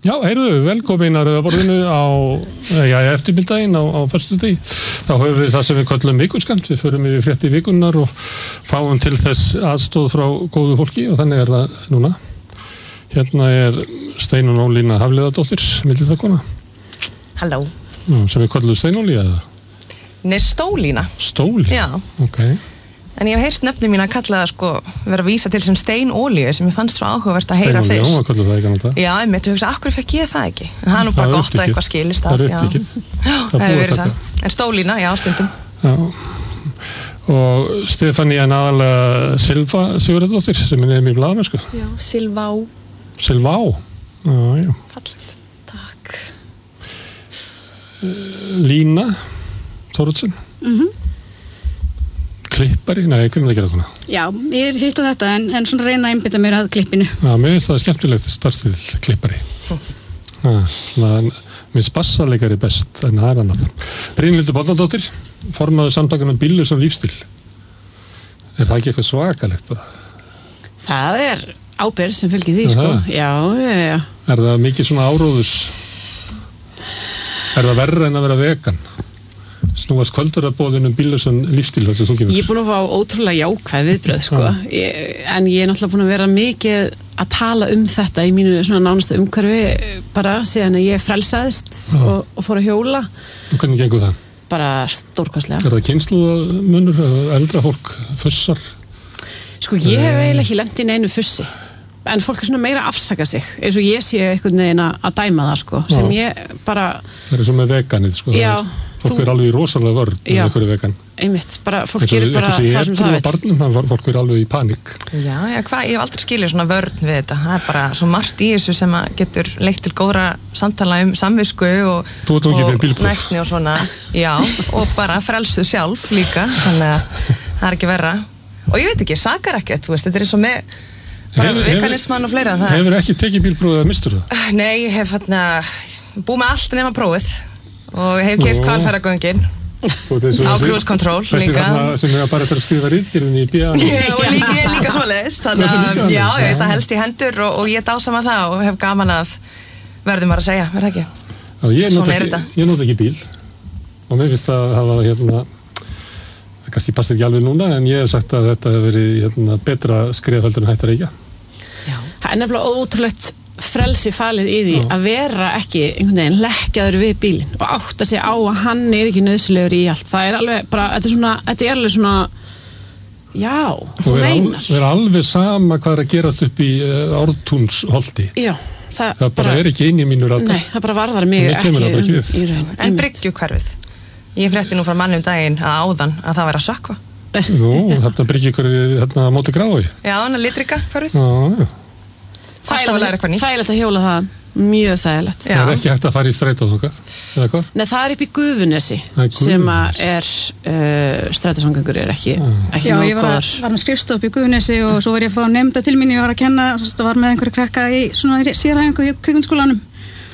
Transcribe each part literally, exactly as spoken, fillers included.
Já, heyrðu, velkomin að Rauðaborðinu á, já, eftirmyndaginn á, á föstudegi. Þá höfum við það sem við köllum vikuskamt. Við förum yfir frétti vikunnar og fáum til þess aðstóð frá góðu fólki og þannig er það núna. Hérna er Steinunn Ólína Hafliðadóttir, milliþakona. Halló. Sem við köllum Steinóli eða? Nei, Stólína. Stóli? Já. Ok. En ég hef heyrt nöfnum mín að kalla það sko, vera að vísa til sem steinolíu sem ég fannst svo áhugavert að heyra fyrst. Steinolíu, já, kallar það ekki annað. Já, einmitt, þú hugsa, akkur fekk ég það ekki? En það er nú bara gott að eitthvað skilist að. Það er upptíkið. Já, það hefur verið það. En Stólína, já, stundum. Já. Og Stefania Aðalega Silva Sigurðardóttir sem er nefnir í blaðamennsku. Já, Silvá. Silvá? Já, já. Fallegt. Takk. Lína Þóruðsson. Mhm. Klippari? Nei, hvernig það gera svona? Já, ég er hitt á þetta en, en svona reyna að einbytta mér að klippinu. Já, mér finnst það skemmtilegt starfstíl klippari. Já, mér finnst bassaleikari best en það er annað. Brynhildur Bolladóttir, formaður samtakanum Bíllur sem lífstíl. Er það ekki eitthvað svakalegt bara? Það er ábyrgð sem fylgir því, sko. Já, já, já. Er það mikið svona áróðus? Er það verra en að vera vegan? Snúast kvöldverðarbóðin um Bíllur sem lífstíl þess að þú kemur? Ég er búin að fá ótrúlega jákvæð viðbröð, sko. Ég, en ég er náttúrulega búin að vera mikið að tala um þetta í mínu svona nánasta umhverfi bara síðan að ég frelsaðist og, og fór að hjóla. Og hvernig gengur það? Bara stórkostlega. Er það kynslóðamunur eða eldra fólk fussar? Sko, ég hef eiginlega ekki lent í neinu fussi. En fólk er svona meira að afsaka sig. Eins og ég sé einhvern veginn að dæma það, sko. Sem Já. Ég bara... Það er svo með veganið, sko. Já. Fólk er alveg í rosalega vörn með einhverju vegan. Einmitt, bara fólk gerir bara það sem það veit. Barnum, var, fólk er alveg í panik. Já, já, hvað, ég hef aldrei skilið svona vörn við þetta. Það er bara svo margt í þessu sem að getur leitt til góðra samtala um samvisku og, og nækni og svona. Já, og bara frelsuð sjálf líka, þannig að það er ekki verra. Og ég veit ekki, sakar ekkert, þú veist, þetta er eins og með bara veganismann og fleira. Hefur ekki tekið bílprófið eða mistur það? Nei, ég hef hérna búið með allt nema prófið og hef keypt hvalfjarðargöngin á cruise control líka. Þessi þarna sem er bara eftir að skrifa ritgerðin í B A. Og líka, ég er líka svoleiðis, þannig að já, ég veit að helst í hendur og, og ég dásama það og hef gaman að verðum bara að segja, verð ekki? Já, ég nota ekki, ég nota ekki bíl og mér finnst að hafa hérna, kannski passir ekki alveg núna en ég hef sagt að þetta hefur verið hérna, betra skrifheldur en hægt að reykja. Já, það er nefnilega ótrúlegt frelsi falið í því Já. Að vera ekki einhvern veginn lekkjaður við bílinn og átta sig á að hann er ekki nauðsynlegur í allt. Það er alveg bara, þetta er svona, þetta er alveg svona, já, þú meinar. Það er alveg sama hvað er að gerast upp í uh, Ártúnsholti. Já, það, það bara er ekki eini mínur að... Nei, það bara varðar mig ekki um, í raun. En Bryggjukverfið? Ég frétti nú frá manni um daginn að áðan að það væri að sökkva. Nú, þetta Bryggjukverfið hérna móti Grávói. Já, hann er litrika hverfið. Já, já. Þægilegt að hjóla það, mjög þægilegt. Það er ekki hægt að fara í strætó þangað, eða hvað? Nei, það er upp í Gufunesi sem að er, uh, strætósamgöngur er ekki, ekki Já, nóg ég var, góðar. var með skrifstof upp í Gufunesi og svo var ég að fá nefnda til mín, ég var að kenna, svo var með einhverju krakka í svona sérhæfingu í kvikmyndaskólanum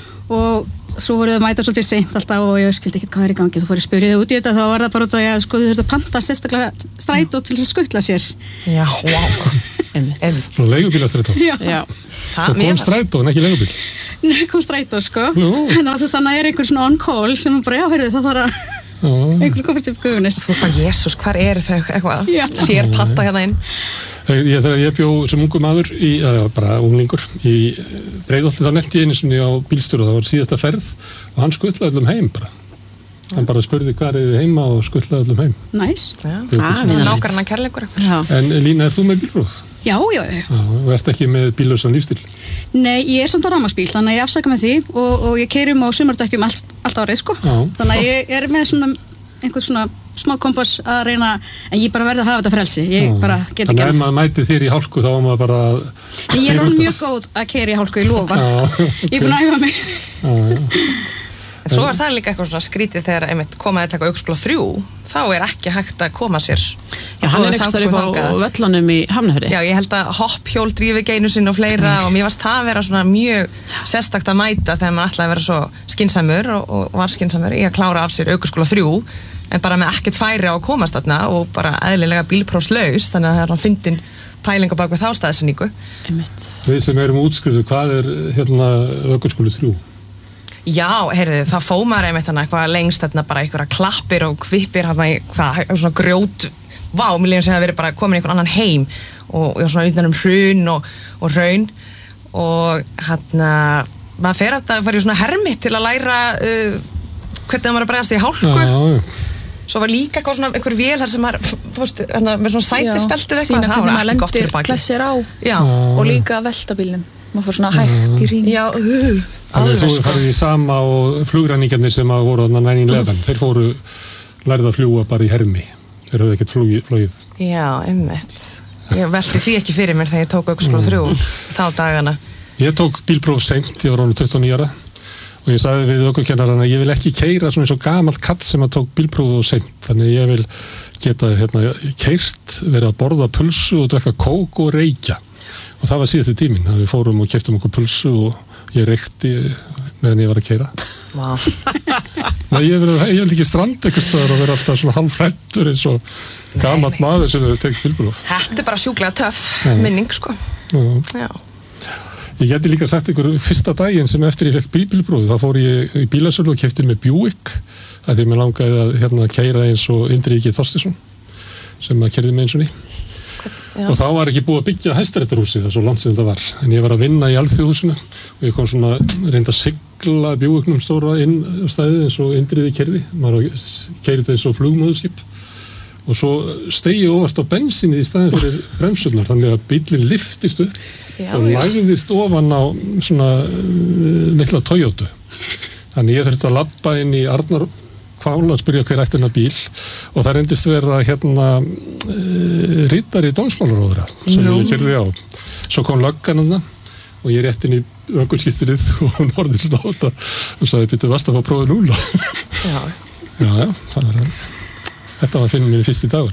og svo voru þau að mæta svolítið seint alltaf og ég skildi ekkert hvað er í gangi, þú fór ég að spyrja þau út í þetta, þá var það bara út að ég sko þau þurftu að panta sérstaklega strætó til þess að skutla sér. Já, wow. Nú, leigubílastrætó. Já. Já. Það kom strætó en ekki leigubíl. Nei, kom strætó sko. Nú. Þannig að þannig er einhver svona on call sem bara, já, heyrðu, það þarf að einhver komast upp Gufunes. Þú bara, Jesús, hvar eru þau eitthvað? Sér panta hérna inn. Ég, þegar ég bjó sem ungu maður í, eða bara unglingur í Breiðholti þá nefndi ég einu sinni á bílstjóra, það var síðasta ferð og hann skuttlaði öllum heim bara. Hann bara spurði hvað er heima og skuttlaði öllum heim. Næs. Já, nákvæmna kærleikur. En Lína, er þú með bílpróf? Já, já, já. Já, og ert ekki með bíllausan lífstíl? Nei, ég er samt á rafmagnsbíl, þannig að ég afsaka með því og, og ég keyri um á sumardekkjum allt, allt árið, sko. Já. Þannig að ég er með svona einhvern svona smá kompass að reyna, en ég bara verði að hafa þetta frelsi, ég Já. Bara get ekki. Þannig að ef maður mæti þér í hálku þá var maður bara... Ég er orðin mjög góð að keyra í hálku, ég lofa. Ég er búin að æfa mig. Já, en svo er það líka eitthvað svona skrítið þegar einmitt komaði að taka aukskóla þrjú, þá er ekki hægt að koma sér. Já, hann er ekki þar upp á völlunum í Hafnarfirði. Já, ég held að hopphjól drífi geinu sinn og fleira og mér varst það að vera svona mjög sérstakt að mæta þegar maður ætlaði að vera svo skynsamur og, og var skynsamur í að klára af sér aukskóla þrjú, en bara með ekkert færi á að komast þarna og bara eðlilega bílprófslaus, þannig að það er hann fyndin pælinga bak við þá staðsetningu. Við sem erum útskrifuð, hvað er hérna ökuskóli þrjú? Já, heyrðu, það fóð maður einmitt hana eitthvað lengst þarna bara einhverja klappir og kvippir hana í hvað, svona grjót, vá, mér lífum sem að verið bara komin í einhvern annan heim og, og svona utan um hrun og, og raun og hérna, maður fer að það fara í svona hermit til að læra uh, hvernig maður að bregðast í hálku. Já, svo var líka eitthvað svona einhver vél þar sem maður, fórst, hana, með svona sætispeltið eitthvað, það var ekki gott fyrir baki. Klessir á Já. og líka veltabílnum. Maður fór svona hægt í hring. Já, uh, alveg sko. Þú farið í sama og flugræningarnir sem að voru þarna nine eleven, þeir fóru lærið að fljúga bara í hermi. Þeir höfðu ekkert flogið. Já, einmitt. Ég velti því ekki fyrir mér þegar ég tók ökuskóla þrjú þá dagana. Ég tók bílpróf seint, ég var orðinn tuttugu og níu ára. Og ég sagði við ökukennarana að ég vil ekki keyra svona eins og gamalt kall sem að tók bílpróf seint. Þannig ég vil geta hérna, keyrt, verið að borða pulsu og drekka kók og reykja. Og það var síðasti tíminn. Við fórum og keyptum okkur pulsu og ég reykti meðan ég var að keyra. Vá. Nei, ég vil, ég vil ekki stranda eitthvað staðar og vera alltaf svona hálfhrættur eins og gamalt maður sem hefur tekið bílpróf. Þetta er bara sjúklega töff minning, sko. Já. Já. Ég geti líka sagt ykkur fyrsta daginn sem eftir ég fekk bílprófið, þá fór ég í bílasölu og keypti með Buick af því mér langaði að hérna keyra eins og Indriði Þorsteinsson sem að keyrði með eins og ný. Og þá var ekki búið að byggja Hæstaréttarhúsið, það er svo langt sem þetta var. En ég var að vinna í Alþjóðhúsinu og ég kom svona reynda að sigla Buicknum stóra inn á stæðið eins og Indriði keyrði. Maður keyrði þetta eins og flugmóðurskip. Og svo steig ég óvart á bensínið í staðin fyrir bremsurnar, þannig að bíllinn lyftist upp já, og lagðist ofan á svona uh, mikla Toyota. Þannig ég þurfti að labba inn í Arnarhvál að spyrja hver ætti hennar bíl og það reyndist vera hérna uh, riddari dómsmálaráðherra sem no. ég keyrði á. Svo kom löggan hennar og ég rétt inn í ökuskírteinið og hún horfði svona á þetta og sagði, býttu, varst að fá prófið núna? Já. Já, já, það var hann. Þetta var finnum minni fyrsti dagur.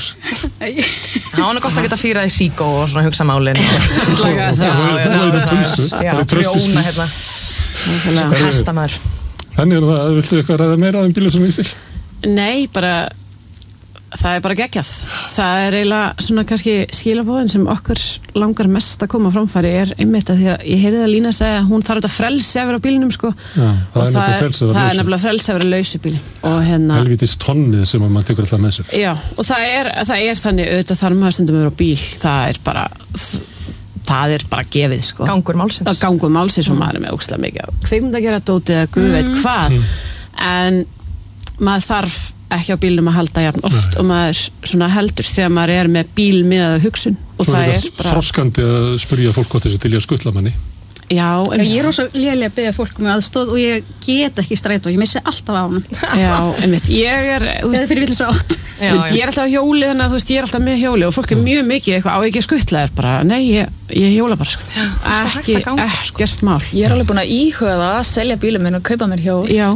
Það var nú gott að geta fýrað í síkó og svona hugsa málinn. Slaka þess að. Það var í pulsu. Já, prjóna hérna. Svo hæsta maður. Þannig er það, viltu eitthvað ræða meira um bílum sem vinstil? Nei, bara, það er bara geggjað. Það er eiginlega svona kannski skilabóðin sem okkur langar mest að koma framfæri er einmitt að því að ég heyrði það Lína að segja að hún þarf þetta frelsi að vera á bílnum sko. Já, það er nefnilega frelsi að vera lausu. Það er nefnilega frelsi að vera lausu bíl. Og hérna. Helvítist tonnið sem maður tekur alltaf með sér. Já, og það er, það er þannig auðvitað þarf maður stundum að vera á bíl. Það er bara, það er bara gefið sko. Gangur málsins. Gangur málsins og maður er með ógeðslega mikið kvikmynd að gera dótið eða guð veit hvað. En maður þarf ekki á bílnum að halda jafn oft Nei. Og maður svona heldur þegar maður er með bíl með hugsun og svo það er er bara þroskandi að spyrja fólk hvort þessi til í að skuttla manni. Já, en ég er ósað lélega að biðja fólk um aðstóð og ég get ekki strætó, ég missi alltaf á hann. Já, einmitt, ég er eða fyrir vilja svo átt. Já, ég er alltaf á hjóli þannig að þú veist, ég er alltaf með hjóli og fólk er mjög mikið eitthvað á ekki að skuttla þér bara, nei, ég, ég hjóla bara sko. Já, ekki, ekkert mál. Ég er alveg búin að íhuga það að selja bílum minn og kaupa mér hjól. Já.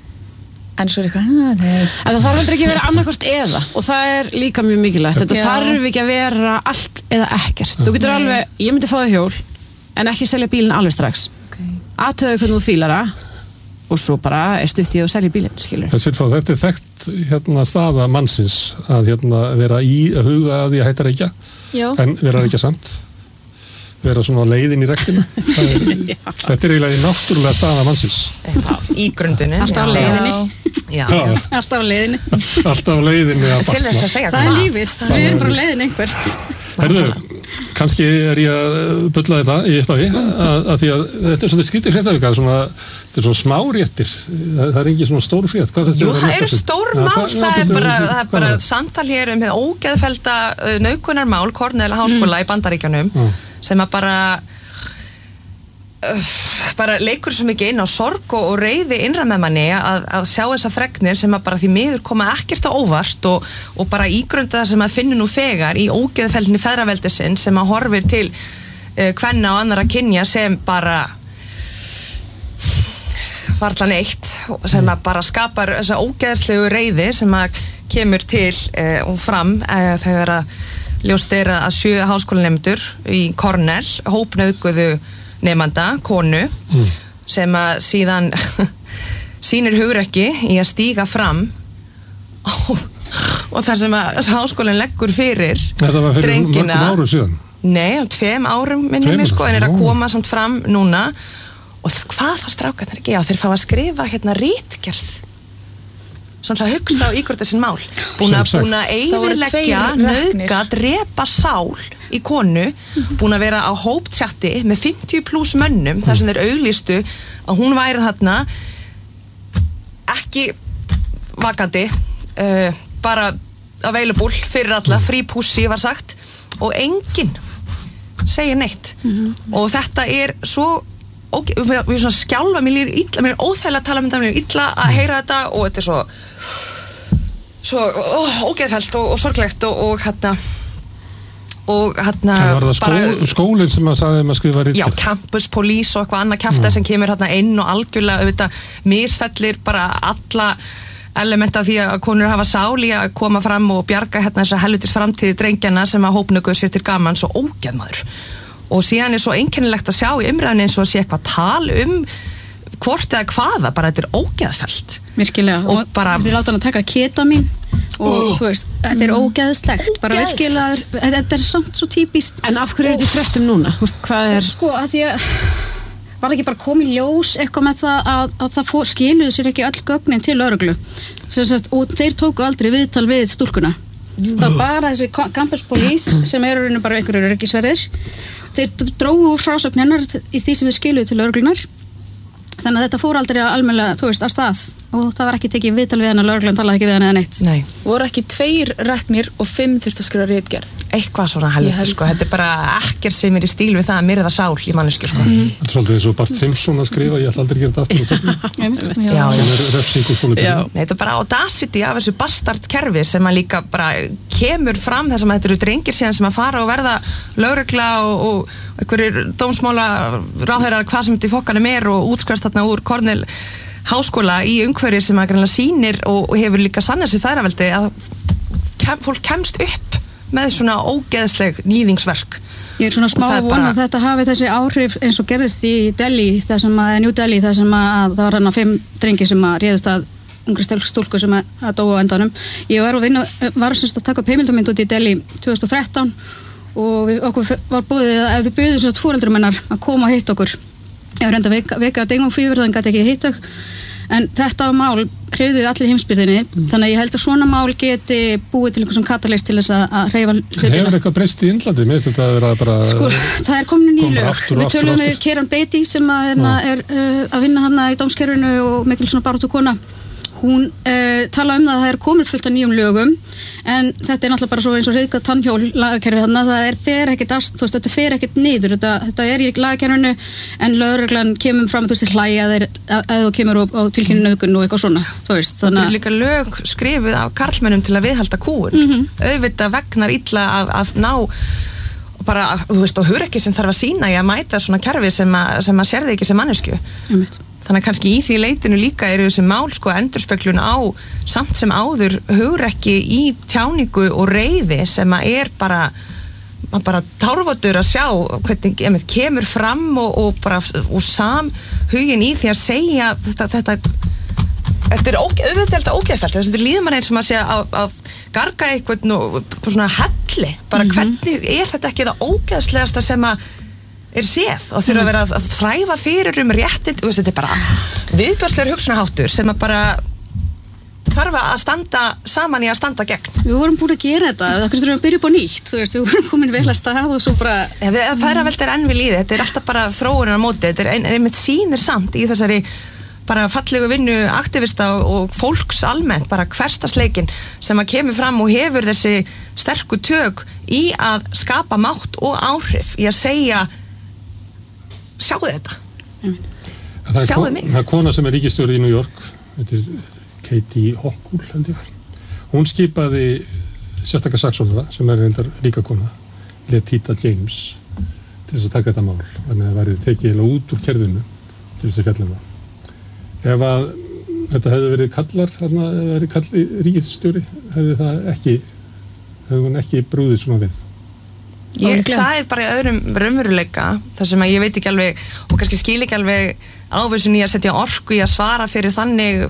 En svo er eitthvað, nei. En það þarf heldur ekki að vera annarkvort eða og það er líka mjög mikilvægt. Þetta Já. Þarf ekki að vera allt eða ekkert. Þú getur alveg, ég myndi fá þig hjól en ekki selja bílinn alveg strax. Okay. Athugðu hvernig þú fílar það og svo bara er stutt í að selja bílinn, skilur. Þetta er þekkt hérna staða mannsins að hérna vera í að huga að því að hætta reykja en vera reykja samt. Vera svona á leiðin í rektina. Þetta er eiginlega í náttúrulega staða mannsins. Í grundinni. Alltaf á leiðinni. Já. Alltaf á leiðinni. Alltaf á leiðinni að til þess að segja það. Það er lífið. Við erum bara á leiðinni einhvert. Herðu, kannski er ég að bulla þetta í upphafi að, að því að þetta er svona skrítið fréttavika, svona, þetta er svona smáréttir. Það, það er ekki svona stór frétt. Jú, það eru stór mál. Það er bara, það er bara samtal hér um ógeðfellda nauðgunarmál Cornell háskóla í Bandaríkjunum sem að bara uh, bara leikur svo mikið inn á sorg og, og reiði innra með manni að, að sjá þessa fregnir sem að bara því miður koma ekkert á óvart og, og bara ígrunda það sem að finna nú þegar í ógeðfeldni feðraveldisinn sem að horfir til uh, kvenna og annara kynja sem bara varla neitt sem að bara skapar þessa ógeðslegu reiði sem að kemur til uh, og fram uh, þegar að ljóst er að sjö háskólanemendur í Cornell hópnauðguðu nemanda, konu mm. sem að síðan sýnir hugrekki í að stíga fram og, og þar sem að háskólinn leggur fyrir Þetta var fyrir drengina mörgum árum síðan Nei, á tveim árum minni mig sko, en er að koma samt fram núna og hvað það strákarnir ekki, já þeir fá að skrifa hérna ritgerð svona að hugsa á íkvörða sín mál búin að búin að eyðileggja nauðga, drepa sál í konu, búin að vera á hóptjatti með fimmtíu plús mönnum þar sem þeir auglýstu að hún væri þarna ekki vakandi uh, bara available fyrir alla, free pussy var sagt og enginn segir neitt mm-hmm. og þetta er svo ok, við erum svona skjálfa, mér er illa mér er óþægilega að tala um þetta, mér er illa að heyra þetta og þetta er svo svo ó, ógeðfellt og, og sorglegt og, og hérna og hérna það var það skó, bara, skólinn sem að sagði um að skrifa ritgerð já, campus police og eitthvað annað kjafta sem kemur hérna inn og algjörlega auðvitað misfellir bara alla elementa því að konur hafa sál í að koma fram og bjarga hérna þessa helvitis framtíði drengjana sem að hópnugu sér til gaman svo ógeðmaður og síðan er svo einkennilegt að sjá í umræðinu eins og að sé eitthvað tal um hvort eða hvaða, bara þetta er ógeðfellt virkilega, og, og bara við láta hann að taka ketamin og oh. þú veist, þetta er ógeðslegt bara virkilega, þetta er samt svo típist en af hverju er þetta í fréttum núna? Hvað er sko, að því að var ekki bara komið ljós eitthvað með það að, að það fór, skiluðu sér ekki öll gögnin til lögreglu og þeir tóku aldrei viðtal við stúlkuna mm. það var bara þessi campus police sem eru rauninu bara einhverjur öryggisverðir þeir drógu úr frásögn hennar í því sem við skiluðu til lögreglunar þannig að þetta fór aldrei almennilega, þú veist, af stað og það var ekki tekið viðtal við hennar, lögreglan talaði ekki við hennar eða neitt. Nei. Voru ekki tveir reknir og fimm þurfti að skrifa ritgerð? Eitthvað svona helviti, sko, þetta er bara ekkert sem er í stíl við það að myrða sál í mannesku, sko. Mm. Þetta er svolítið eins og Bart Simpson að skrifa, ég ætla aldrei að gera þetta aftur og töfnum. Já, sem er refsing og svona. Nei, þetta er bara audacity af þessu bastardkerfi sem að líka bara kemur fram þess að þetta eru drengir síðan sem að fara og verða lögregla og, og einhverjir dómsmála ráðherrar hvað sem þetta í fokkanum er og útskrifast þarna úr Cornell háskóla í umhverfi sem að greinlega sýnir og, og hefur líka sannað sér þæraveldi að kem, fólk kemst upp með svona ógeðsleg nýðingsverk. Ég er svona smá að vona bara... að þetta hafi þessi áhrif eins og gerðist í Delhi, það sem að New Delhi, það sem að það var hann að fimm drengi sem að réðust að ungri stúlku sem að, að dóa á endanum. Ég var að vinna, var semst að taka upp heimildamynd út í Delhi tvö þúsund og þrettán og við, okkur var búið að ef við buðum svona fóreldrum hennar að koma og hitta okkur ég var reynda að veika að dengum fýfur þannig að ekki hitt okkur en þetta mál hreyfði allir heimsbyggðinni mm. þannig að ég held að svona mál geti búið til einhvers svona katalýst til þess að hreyfa hlutina. Hefur eitthvað breyst í Indlandi? Mér finnst þetta að vera bara sko, það er komin í lög við tölum við Kieran Beatty sem að, er, er uh, að vinna hann í dómskerfinu og mikil svona baráttu kona hún uh, tala um það að það er komin fullt af nýjum lögum en þetta er náttúrulega bara svo eins og reyðgat tannhjól lagakerfi þannig að það er fer ekkert ast, þú veist, þetta fer ekkert niður þetta, þetta er í lagakerfinu en lögreglan kemur fram að þú veist hlæja að þú kemur á, á tilkynni nauðgun og eitthvað svona þú veist, þannig að það er líka lög skrifið af karlmennum til að viðhalda kúun mm-hmm. auðvitað vegnar illa að, að ná og bara, þú veist, og hugrekki sem þarf að sýna í að mæta svona kerfi sem að, sem að sérði ekki sem manneskju um þannig að kannski í því leitinu líka eru þessi mál sko endurspeglun á samt sem áður hugrekki í tjáningu og reiði sem að er bara maður bara tárvotur að sjá hvernig ef kemur fram og, og bara og sam hugin í því að segja þetta þetta, þetta er auðvitað ógeðfellt þetta líður mann eins og maður sé að, að garga eitthvað og svona helli bara mm-hmm. hvernig er þetta ekki það ógeðslegasta sem að er séð og þurfa að vera að þræfa fyrir um réttinn, þetta er bara viðbjóðslegur hugsunarháttur sem að bara þarf að standa saman í að standa gegn. Við vorum búin að gera þetta, það þurfum að byrja upp á nýtt, þú veist, við vorum komin vel að stað og svo bara... Ja, við, það er að velta er enn við líði, þetta er alltaf bara þróunin á móti, þetta er ein, einmitt sýnir samt í þessari bara fallegu vinnu aktivista og, og fólks almennt, bara hverstasleikin sem að kemur fram og hefur þessi sterku tök í að skapa mátt og áhrif í að segja sjáðu þetta það sjáðu mig það er kona sem er ríkisstjóri í New York þetta er Katie Hochul hún skipaði sérstaklega saksóknara sem er reyndar líka kona Letita James til þess að taka þetta mál þannig að það væri tekið út úr kerfinu til þess að fjalla það ef að þetta hefði verið kallar þarna hefði verið kalli ríkisstjóri hefði það ekki hefði hún ekki brúðið svona við Ég, það er bara í öðrum raunveruleika þar sem að ég veit ekki alveg og kannski skil ekki alveg ávísun í að setja orku í að svara fyrir þannig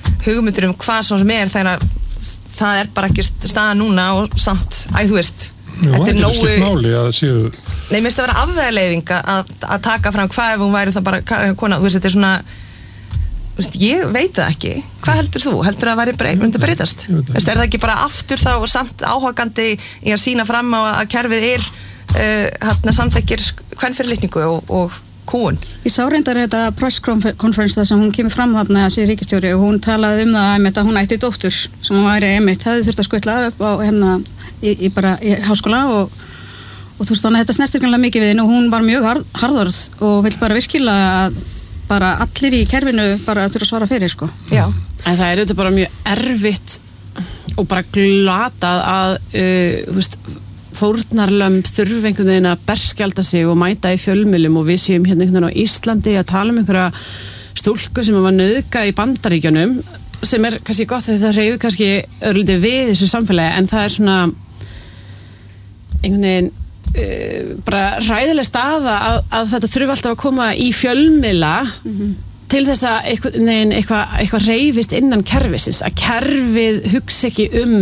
hugmyndur um hvað sem er þegar það er bara ekki staða núna og samt, æ þú veist Jú, þetta er nógu máli að séu Nei, mér finnst að vera afvegaleiðing að, að taka fram hvað ef hún væri það bara kona, þú veist, þetta er svona þú veist, ég veit það ekki hvað heldur þú? Heldur það að væri breyt, myndi breytast? Er það ekki bara aftur þá samt áhugandi í að sína fram á að kerfið er uh, hérna samþekkir kvenfyrirlitningu og, og kúun? Ég sá reyndar þetta press conference þar sem hún kemur fram þarna þessi ríkisstjóri og hún talaði um það einmitt að hún ætti dóttur sem hún væri einmitt, hefði þurft að skutla upp á hérna í, í bara í háskóla og, og þú veist þannig að þetta snertir kannlega mikið við henni og hún var mjög hard, harðorð og vill bara virkilega að bara allir í kerfinu bara þurfa að svara fyrir sko. Já, en það er þetta bara mjög erfitt og bara glatað að uh, þú veist fórnarlömb þurfi einhvern veginn að berskjalda sig og mæta í fjölmiðlum og við séum hérna einhvern veginn á Íslandi að tala um einhverja stúlku sem var nauðgað í Bandaríkjunum sem er kannski gott að það hreyfir kannski örlítið við þessu samfélagi en það er svona einhvern veginn uh, bara hræðileg staða að, að þetta þurfi alltaf að koma í fjölmiðla mm-hmm. til þess að eitthvað, nein, eitthvað, eitthvað hreyfist innan kerfisins að kerfið hugsa ekki um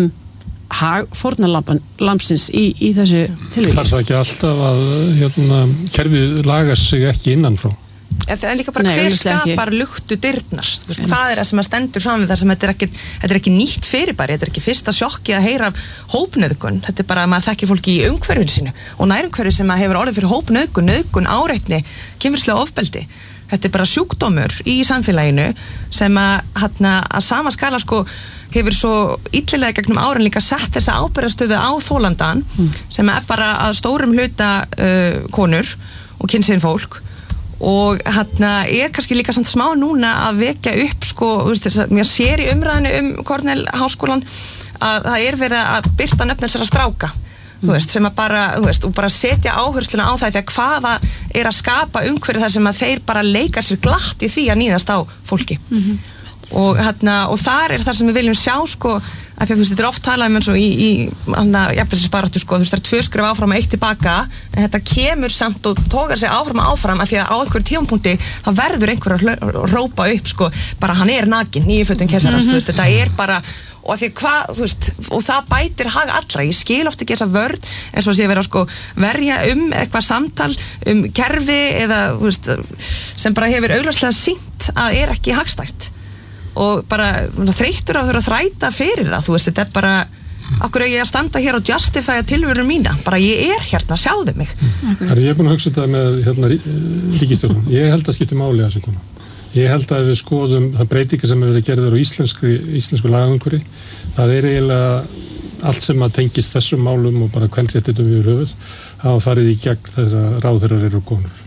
fórnarlambsins í, í þessu tilvíki. Það er ekki alltaf að hérna, kerfið lagar sig ekki innan frá. Það er líka bara Nei, hver skapar luktu dyrnar. Veist, hvað er það sem að stendur fram við þar sem þetta er ekki, þetta er ekki nýtt fyrirbæri, þetta er ekki fyrsta sjokki að heyra af hópnauðgun. Þetta er bara að maður þekkir fólki í umhverfinu sínu og nærumhverfi sem hefur orðið fyrir hópnauðgun, nauðgun, áreitni, kynferðislega ofbeldi. Þetta er bara sjúkdómur í samfélaginu sem að, hana, að sama skala sko hefur svo illilega gegnum árin líka sett þessa ábyrgðarstöðu á þólandan mm. sem er bara að stórum hluta uh, konur og kynsegin fólk og hérna er kannski líka samt smá núna að vekja upp sko, þú veist þess að mér sér í umræðinu um Cornell háskólan að það er verið að birta nöfn þessara stráka þú veist, sem að bara, þú veist, og bara setja áhersluna á það því að hvaða er að skapa umhverju þar sem að þeir bara leika sér glatt í því að níðast á fólki mm-hmm. og hérna, og þar er það sem við viljum sjá sko, af því að þú veist, þetta er oft talað um eins og í, í hérna, jafnréttisbaráttu sko, þú veist, það er tvö skref áfram og eitt tilbaka en þetta kemur samt og tókar sig áfram og áfram af því að á einhverjum tímapunkti þá verður einhver að rópa upp sko, bara hann er nakinn, nýju fötum keisarans, mm-hmm. þú veist, þetta er bara og því hvað, þú veist, og það bætir hag allra, ég skil ofta ekki þessa vörn eins og sé að vera sko verja um eitthvað samtal um kerfi eða, þú veist, sem bara hefur augljóslega sýnt að er ekki hagstætt og bara þreyttur af þurfa að þræta fyrir það, þú veist, þetta er bara okkur er ég að standa hér og justifya tilveru mína, bara ég er hérna, sjáðu mig. Það er ég búin að hugsa þetta með hérna ríkisstjórnum, ég held að skipti máli að þessu konu. Ég held að við skoðum það breytingar sem er verið gerðar á íslensku, íslensku lagaumhverfi. Það er eiginlega allt sem að tengist þessum málum og bara kvenréttindum yfir höfuð hafa farið í gegn þess að ráðherrar eru konur.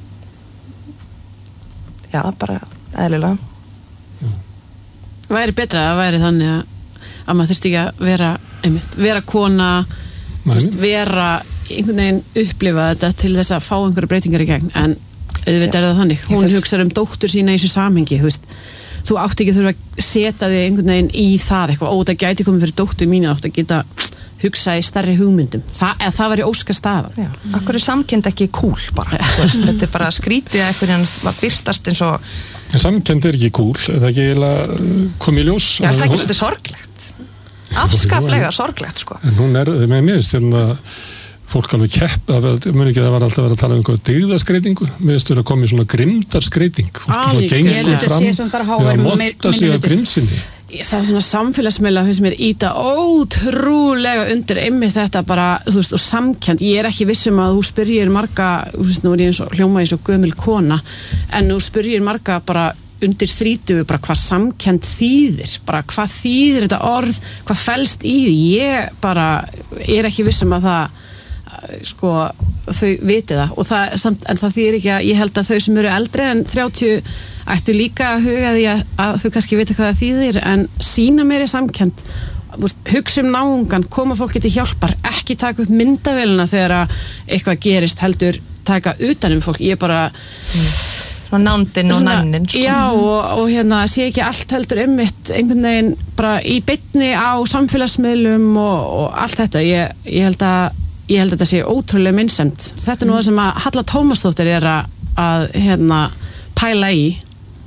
Já, bara eðlilega. Það væri betra að væri þannig að, að maður þurfti ekki að vera, einmitt, vera kona, veist, vera einhvern veginn upplifa þetta til þess að fá einhverja breytingar í gegn, en auðvitað er það þannig, hún hugsar um dóttur sína í þessu samhengi, þú veist þú átt ekki að þurfa að setja þig einhvern veginn í það eitthvað, ó það gæti komið fyrir dóttur mínu átt að geta hugsa í stærri hugmyndum, Þa, eða það væri óska staðan. Akkur er samkennd ekki cool bara, veist, þetta er bara skrítið að einhvern veginn var byrtast eins og samkennd er ekki cool, eða ekki eiginlega komið í ljós. Já, það er ekki svolítið sorglegt afskaplega sorglegt sko. En hún er, með mér stjórna fólk alveg kepp, það muni ekki að það var alltaf að vera að tala um einhverja dygðarskreitingu, mér veist að það komið svona grimdarskreiting, fólk svona gengur fram við að motta sig að grimsinni. Það er svona samfélagsmiðla finnst mér íta ótrúlega undir einmitt þetta bara, þú veist, og samkennd, ég er ekki vissum að þú spyrjir marga, þú veist, nú er ég eins og hljóma eins og gömul kona, en þú spyrjir marga bara undir þrítugu bara hvað samkennd þýðir, bara hvað þýðir þetta orð, hvað felst í því, ég bara er ekki vissum að það sko þau viti það og það samt, en það þýðir ekki að ég held að þau sem eru eldri en þrjátíu ættu líka að huga því að, að þau kannski vita hvað það þýðir en sína meiri samkennd, hugsa um náungan, koma fólki til hjálpar, ekki taka upp myndavélina þegar að eitthvað gerist, heldur taka utan um fólk, ég bara mm. svona nándin og nannin sko. Já og, og hérna sé ekki allt heldur einmitt einhvern veginn bara í beinni á samfélagsmiðlum og, og allt þetta, ég, ég held að ég held að þetta sé ótrúlega minnsemt. Þetta er nú það sem að Halla Tómasdóttir er að, að hérna, pæla í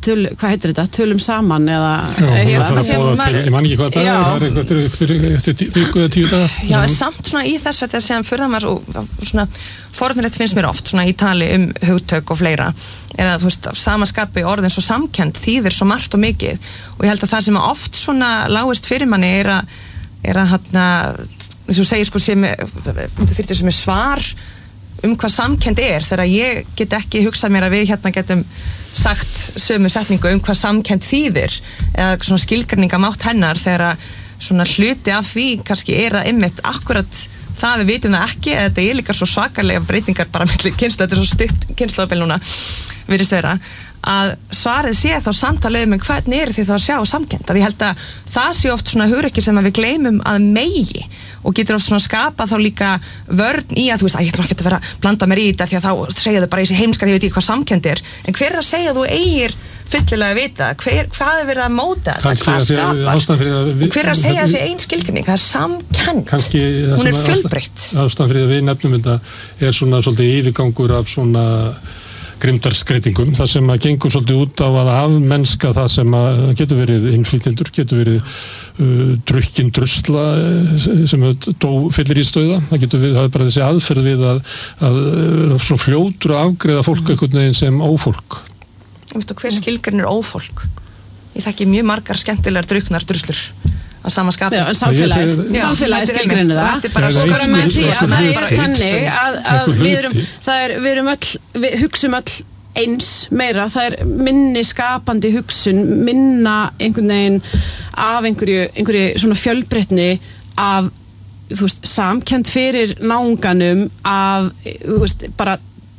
töl, hvað heitir þetta, tölum saman eða Já, það þarf að bóða til, ég man ekki hvað það er, það er eitthvað eftir viku eða tíu daga. Já, en samt svona í þess að það séðan furðan maður og svona fornilegt finnst mér oft svona í tali um hugtök og fleira er að, þú veist, samaskapi orðin svo samkennd þýðir svo margt og mikið og ég held að það sem oft svona lágist fyrir manni er að, er að hérna, þess að þú segir sko sem, þú þyrftir sem er svar um hvað samkennd er þegar ég get ekki hugsað mér að við hérna getum sagt sömu setningu um hvað samkennd þýðir eða svona skilgreiningamátt hennar þegar að svona hluti af því kannski er að einmitt akkurat það við vitum það ekki eða þetta er líka svo svakalega breytingar bara milli kynslu, þetta er svo stutt kynsluabil núna virðist vera að svarið sé þá samtalið um hvernig eru þið þá að sjá samkennd að ég held að það sé oft svona hugrekki sem að við gleymum að megi og getur oft svona skapa þá líka vörn í að þú veist að ég ætlum ekki að vera að blanda mér í þetta því að þá segja þau bara í þessi heimskar ég veit ekki hvað samkennd er en hver er að segja að þú eigir fyllilega að vita hver, hvað er verið að móta þetta hvað skapar hver er að segja þessi ein skilgreining það er samkennd hún er fjölbreytt ástæðan fyrir að við nefnum þetta er svona svolítið yfirgangur af svona grimdarskreitingum, það sem að gengur svolítið út á að afmennska það sem að getur verið innflytjendur, getur verið uh, drukkin drusla sem dó fyllir í stöða, það getur við, það er bara þessi aðferð við að, að, að svona fljótur að afgreiða fólk einhvern veginn sem ófólk. Ég veit og hver skilgrein er ófólk? Ég þekki mjög margar skemmtilegar druknar druslur að sama skapi. Já, en samfélagið, samfélagið skilgreinir það. Þetta er bara skora með því að það er þannig að, að við erum, það er, við erum öll, við hugsum öll eins meira, það er minni skapandi hugsun, minna einhvern veginn af einhverju, einhverju svona fjölbreytni af, þú veist, samkennd fyrir náunganum af, þú veist, bara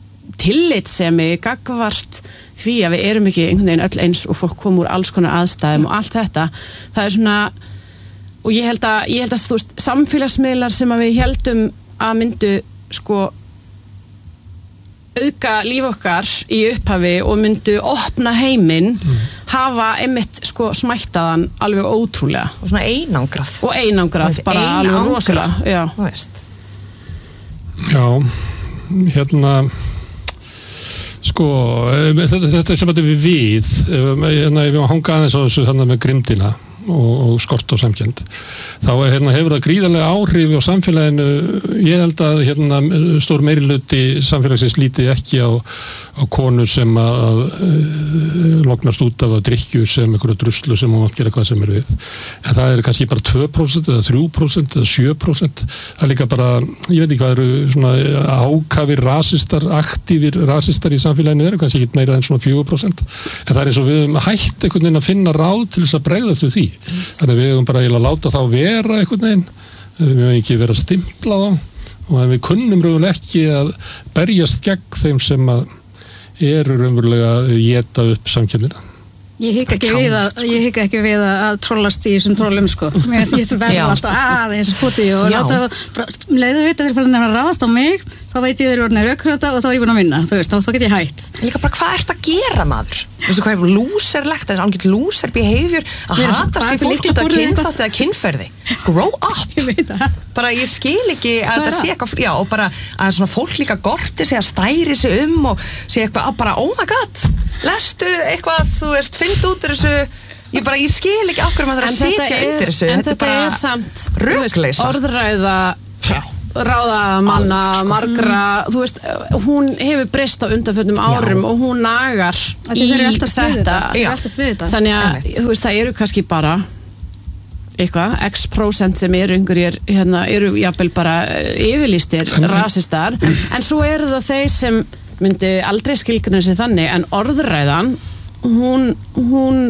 tillitssemi, gagvart því að við erum ekki einhvern veginn öll eins og fólk kom úr alls konar aðstæðum og allt þetta, það er svona og ég held að, ég held að þú veist, samfélagsmiðlar sem að við heldum að myndu sko auðga líf okkar í upphafi og myndu opna heiminn mm. hafa einmitt sko smættaðan alveg ótrúlega og svona einangrað og einangrað, bara alveg rosalega já. Þú veist Já, hérna sko, þetta, þetta sem þetta við við hérna ef við hanga aðeins á þessu hérna með grimdina og, og skort og samkennd þá er, hérna, hefur það gríðarlega áhrif á samfélaginu, ég held að hérna, stór meiriluti samfélagsins líti ekki á, á konur sem að, að, að lognast út af að drykkju sem einhverju druslu sem hún mátt gera hvað sem er við en það er kannski bara tvö prósent eða þrjú prósent eða sjö prósent það er líka bara, ég veit ekki hvað eru svona ákafir rasistar aktífir rasistar í samfélaginu eru kannski ekki meira en svona fjögur prósent en það er eins og við höfum hætt einhvern veginn að finna ráð til þess að bregðast við því þannig við höfum bara að láta þá vera einhvern veginn, við höfum ekki verið að stimpla þá og við kunnum raunverulega ekki að berjast gegn þeim sem að eru raunverulega að éta upp samkennina. Ég hika ekki við að, ég hika ekki við að trollast í þessum trollum sko. Mér finnst ég verða alltaf aðeins fóti og láta, leiðu við þetta þeir að ráðast á mig, þá veit ég þeir orðinir rökkröta og þá er ég búin að vinna, þú veist, þá, þá get ég hætt. Líka bara, hvað ert að gera maður? Þú veist hvað er lúserlegt, það er alveg lúser behavior að hatast í fólk út af kynþátt eða kynferði. Grow up! Ég veit það. Bara ég skil ekki að það sé eitthvað, já, og bara að svona fólk líka gorti sig að stæri sig um og sé eitthvað, að bara, oh my god, lestu eitthvað, þú veist, finnst út úr þessu, ég bara, ég skil ekki af hverju maður þarf að sitja undir þessu. En þetta er samt, rökleysa. Orðræða, ráðamanna, margra, þú veist, hún hefur breyst á undanförnum árum og hún nagar í þetta. Þannig að, þú veist, það eru kannski bara eitthvað, x prósent sem eru einhverjir, hérna, eru jafnvel bara yfirlýstir rasistar, en svo eru það þeir sem myndi aldrei skilgreina sig þannig, en orðræðan, hún, hún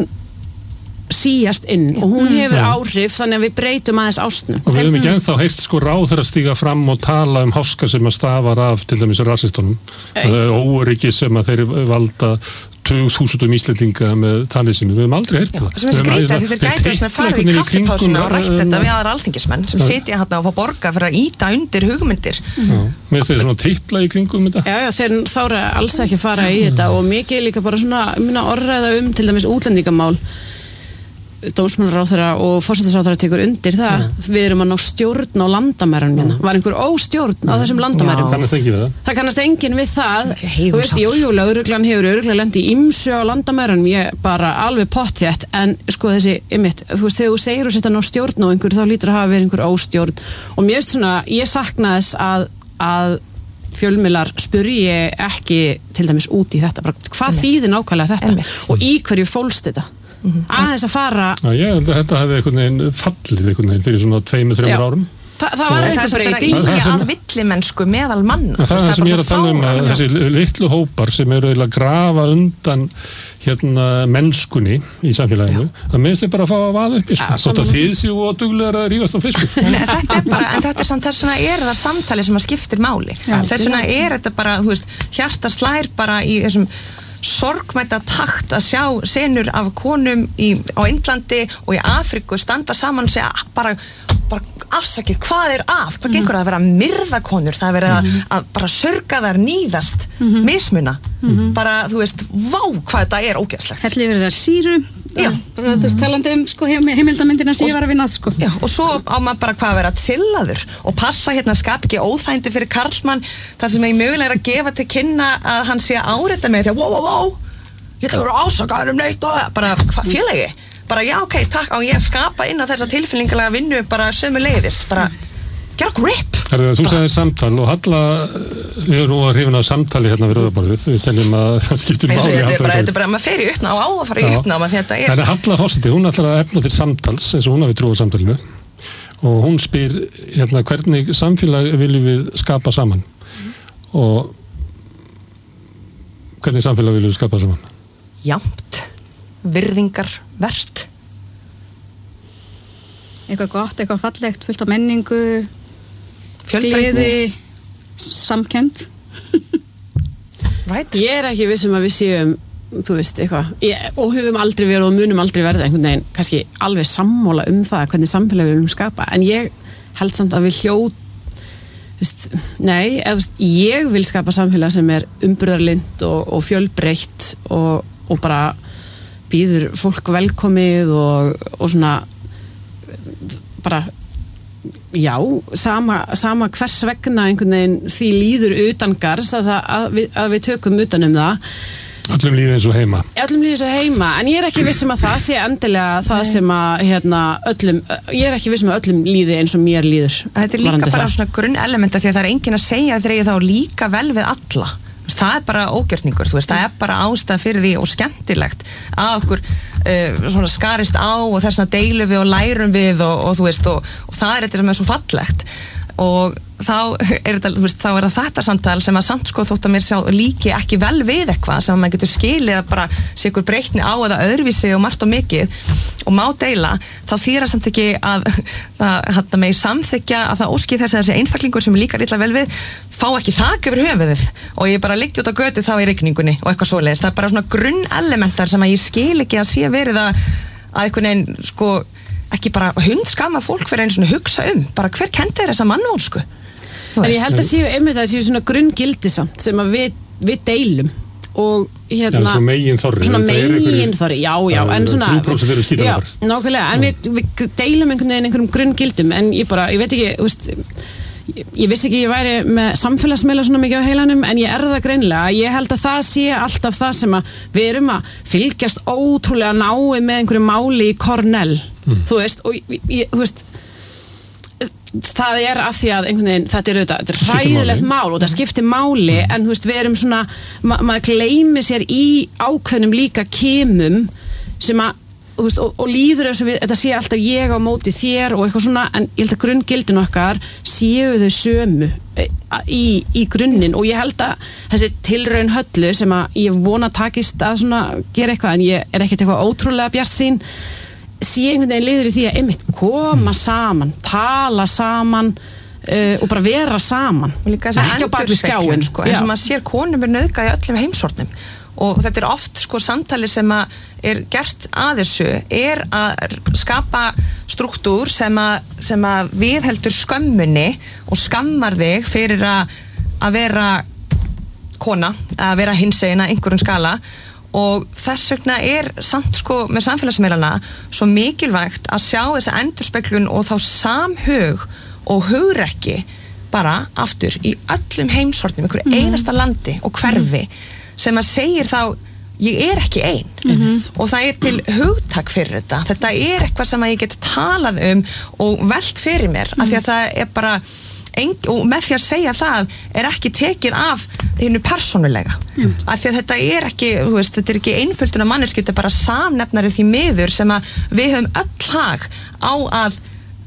síjast inn og hún hefur áhrif þannig að við breytum aðeins ástnum. Og við höfum ekki ennþá heyrt sko ráðherra stíga fram og tala um háska sem að stafar af til dæmis rasistunum og óöryggi sem að þeir valda tugþúsundum Íslendinga með talið sínu. Við höfum aldrei heyrt það. Sem er skrítið því þeir gætu að fara í kaffipásuna og rætt þetta við aðra alþingismenn sem sitja hérna og fá borga fyrir að íta undir hugmyndir. Já, með þeir svona tipla í kringum þetta. Já, já, þeir þára alls ekki fara í þetta og mikið líka bara svona, minna orðræða um til dæmis útlendingamál dómsmálaráðherra og forsætisráðherra tekur undir það, ja. Við erum að ná stjórn á landamærunum hérna, var einhver óstjórn á þessum landamærum. Kannast enginn við það. Það kannast enginn við það, þú veist, jú, jú, lögreglan hefur örugglega lent í ýmsu á landamærunum, ég bara alveg pottþétt, en sko þessi, einmitt, þú veist, þegar þú segir þú setja ná stjórn á einhver, þá lítur að hafa verið einhver óstjórn og mér veist svona, ég sakna þess að, að fjölmiðlar spurji ekki til dæmis út í þetta, bara, hvað þýðir nákvæmlega þetta Einmitt. Og í hverju fólst þetta mm-hmm. aðeins að fara Já, ég held að þetta hefði einhvern veginn fallið einhvern veginn fyrir svona tveimur, þreimur árum Þa, það var eitthvað breyting að villimennsku meðal manna það er það sem ég er að tala um að þessi litlu hópar sem eru að grafa undan hérna mennskunni í samfélaginu, það minnst er bara að fá að vaða upp í sko, þótt að þið séu og duglegar að rífast á fiskur en þetta er bara, en þetta er samt þess vegna er það samtali sem að skiptir máli þess vegna er þetta bara, þú veist, hjarta slær bara í þessum sorgmæta takt að sjá senur af konum í, á Indlandi og í Afríku standa saman og segja bara, bara afsakið, hvað er að? Hvað gengur að vera myrðakonur? Það er verið að, að bara sörga þær níðast mm-hmm. mismuna. Mm-hmm. Bara, þú veist, vá hvað þetta er ógeðslegt. Helli verið þær síru. Já. Bara þú veist, talandi um sko, heimildamyndina sem ég var að vinna að sko. Já, og svo á maður bara hvað að vera tillaður og passa hérna að skapa ekki óþægindi fyrir karlmann þar sem ég mögulega er að gefa til kynna að hann sé að áreita mig því að, wow, wow, wow, ég ætla að vera ásakaður um neitt og bara, hvað félagi? Bara já, ok, takk, á ég að skapa inn á þessa tilfinningalega vinnu bara sömu leiðis, bara gera grip. Herðu, þú segir samtal og Halla, við erum nú að hrifna á samtali hérna við rauðaborðið, við teljum að það skiptir máli. Þetta er bara, þetta er bara, maður fer í uppná og á að fara í uppná, maður þetta er. En Halla forseti, hún ætlar að efna til samtals, eins og hún hafi trúið samtalinu, og hún spyr, hérna, hvernig samfélag viljum við skapa saman? Og hvernig samfélag viljum við skapa saman? Jamt. Virðingar vert eitthvað gott, eitthvað fallegt fullt af menningu fjölbreytni samkennd right. Ég er ekki vissum að við séum þú veist, eitthvað, ég, og höfum aldrei verið og munum aldrei verið einhvern veginn kannski alveg sammála um það hvernig samfélag við viljum skapa, en ég held samt að við hljóð veist, nei, eða, veist, ég vil skapa samfélag sem er umburðarlynt og, og fjölbreytt og, og bara býður fólk velkomið og, og svona bara já, sama, sama hvers vegna einhvern veginn því líður utan gars að, það, að, við, að við tökum utan um það Öllum líður eins og heima Öllum líður eins og heima, en ég er ekki vissum að það sé endilega það Nei. sem að hérna, öllum, ég er ekki vissum að öllum líði eins og mér líður Þetta er líka bara það. Svona grunnelementa því að það er enginn að segja þegar ég þá líka vel við alla það er bara ógjörningur, þú veist, það er bara ástæð fyrir því og skemmtilegt að okkur uh, svona skarist á og þess að deilum við og lærum við og, og þú veist, og, og það er þetta sem er svo fallegt og þá er þetta, þú veist, þá er það þetta samtal sem að samt sko þótt að mér sjá líki ekki vel við eitthvað sem maður getur skilið að bara sé ykkur breytni á eða öðruvísi og margt og mikið og má deila, þá þýðir það samt ekki að það hætta mig samþykja að það óski þess að þessi einstaklingur sem líkar illa vel við fá ekki þak yfir höfuðið og ég bara liggi út á götu þá í rigningunni og eitthvað svoleiðis, það er bara svona grunnelementar sem að ég skil ekki að sé verið að, að einhvern veginn sko ekki bara hundskama fólk fyrir einu svona hugsa um bara hver kenndi þér þessa mannórsku En ég held að séu einmitt að séu svona grunngildi samt sem að við, við deilum og hérna Já, svona megin þorri Svona megin þorri, já, já en svona þrjú prósent eru skítaðar Nákvæmlega, en við, við deilum einhvern veginn einhverjum grunngildum en ég bara, ég veit ekki, þú veist ég, ég vissi ekki ég væri með samfélagsmiðla svona mikið á heilanum en ég er það greinilega ég held að það sé alltaf það sem að við erum að fylgjast ótrúlega nái með einhverju máli í Cornell mm. þú veist, og ég, ég, þú veist það er af því að einhvern veginn þetta er auðvitað, þetta er hræðilegt mál og það skiptir máli en þú veist við erum svona ma maður gleymi sér í ákveðnum líka kemum sem að þú veist, og, og líður eins og við, þetta sé alltaf ég á móti þér og eitthvað svona en ég held að grunngildin okkar séu þau sömu í, í grunninn og ég held að þessi tilraun Höllu sem að ég vona takist að svona gera eitthvað en ég er ekkert eitthvað ótrúlega bjartsýn sé einhvern veginn liður í því að einmitt koma saman, tala saman uh, og bara vera saman ekki á bakvið skjáin sko, eins og maður sér konum er nauðgað í öllum heimsortnum og þetta er oft sko samtali sem að er gert að þessu er að skapa struktúr sem að, sem að viðheldur skömmunni og skammar þig fyrir að, að vera kona, að vera hinsegin að einhverjum skala og þess vegna er samt sko með samfélagsmiðlana svo mikilvægt að sjá þessa endurspeglun og þá samhug og hugrekki bara aftur í öllum heimshornum, einhverju mm. einasta landi og hverfi mm. sem að segir þá ég er ekki ein mm-hmm. og það er til hugtak fyrir þetta þetta er eitthvað sem að ég get talað um og velt fyrir mér mm. af því að það er bara eng, og með því að segja það er ekki tekið af þínu persónulega mm. af því að þetta er ekki þú veist, þetta er ekki einföldun af manneski þetta er bara samnefnari því miður sem að við höfum öll hag á að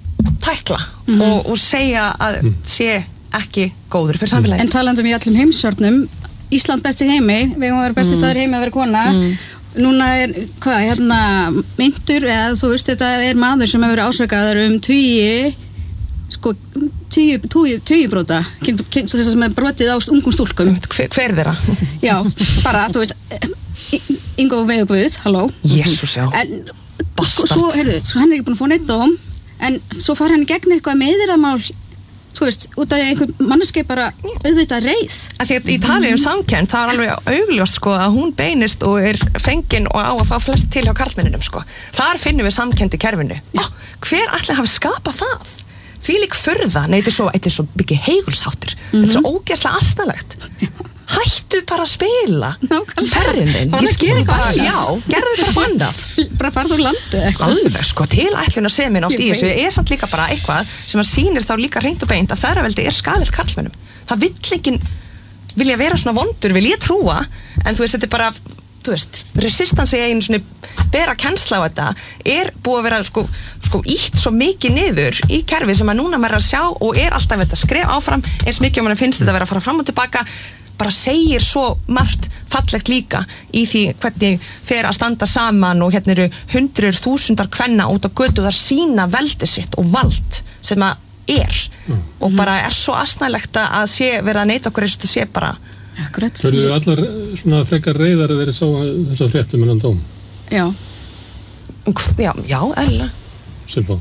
tækla mm. og, og segja að mm. sé ekki góður fyrir samfélagi. En talandum í öllum heimshornum Ísland besti heimi, við höfum að vera besti mm. staður heimi að vera kona mm. núna er, hvað, hérna myndur, eða þú veist, þetta er maður sem hefur verið ásakaður um tugi sko, tugi, tugi, tugi bróta þess að sem er brotið á ungum stúlkum hver, hver þeirra? Já, bara, þú veist Ingo Veðuguð, halló Jesús, já en, sko, svo, heyrðu, svo hann er ekki búin að fá neitt dóm en svo far hann í gegn eitthvað meiðyrðamál þú veist, út af einhver manneski bara auðvitað reið. Af því að í tali um samkennd, það er alveg augljóst sko að hún beinist og er fengin og á að fá flest til hjá karlmenninum sko. Þar finnum við samkennd í kerfinu. Ó, hver ætli hafi skapað það? Þvílík furða, nei þetta er svo, þetta er svo mikið heigulsháttur. Mm-hmm. Þetta er svo ógeðslega asnalegt. Hættu bara að spila perrin þinn, ég skil bara, já, gerðu þetta bara annað bara farðu úr landi eitthvað alveg, sko, tilætlun að semin oft í þessu er samt líka bara eitthvað sem að sýnir þá líka hreint og beint að feðraveldi er skaðlegt karlmönnum það vill ekki vilja vera svona vondur, vil ég trúa en þú veist, þetta er bara, þú veist resistansi einu svona bera kennsla á þetta er búið að vera sko, sko ítt svo mikið niður í kerfi sem að núna maður er að sjá og er alltaf þetta skref áfram eins mikið og mann finnst þetta að vera að fara fram og tilbaka bara segir svo margt fallegt líka í því hvernig fer að standa saman og hérna eru hundruð þúsundar kvenna út á götu þar sína veldi sitt og vald sem að er mm. og bara er svo asnælegt að sé verið að neita okkur eins og þetta sé bara Akkurat. Þau eru allar svona frekar reyðar að vera sá þess að fréttum innan dóm Já Já, já, eðlilega Silfá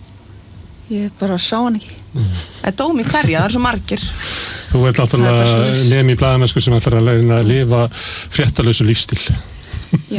Ég bara sá hann ekki mm. Það er dóm í hverja, það er svo margir Þú ert náttúrulega nemi í blaðamennsku sem ætlar að læra að lifa fréttalausu lífstíl. Já.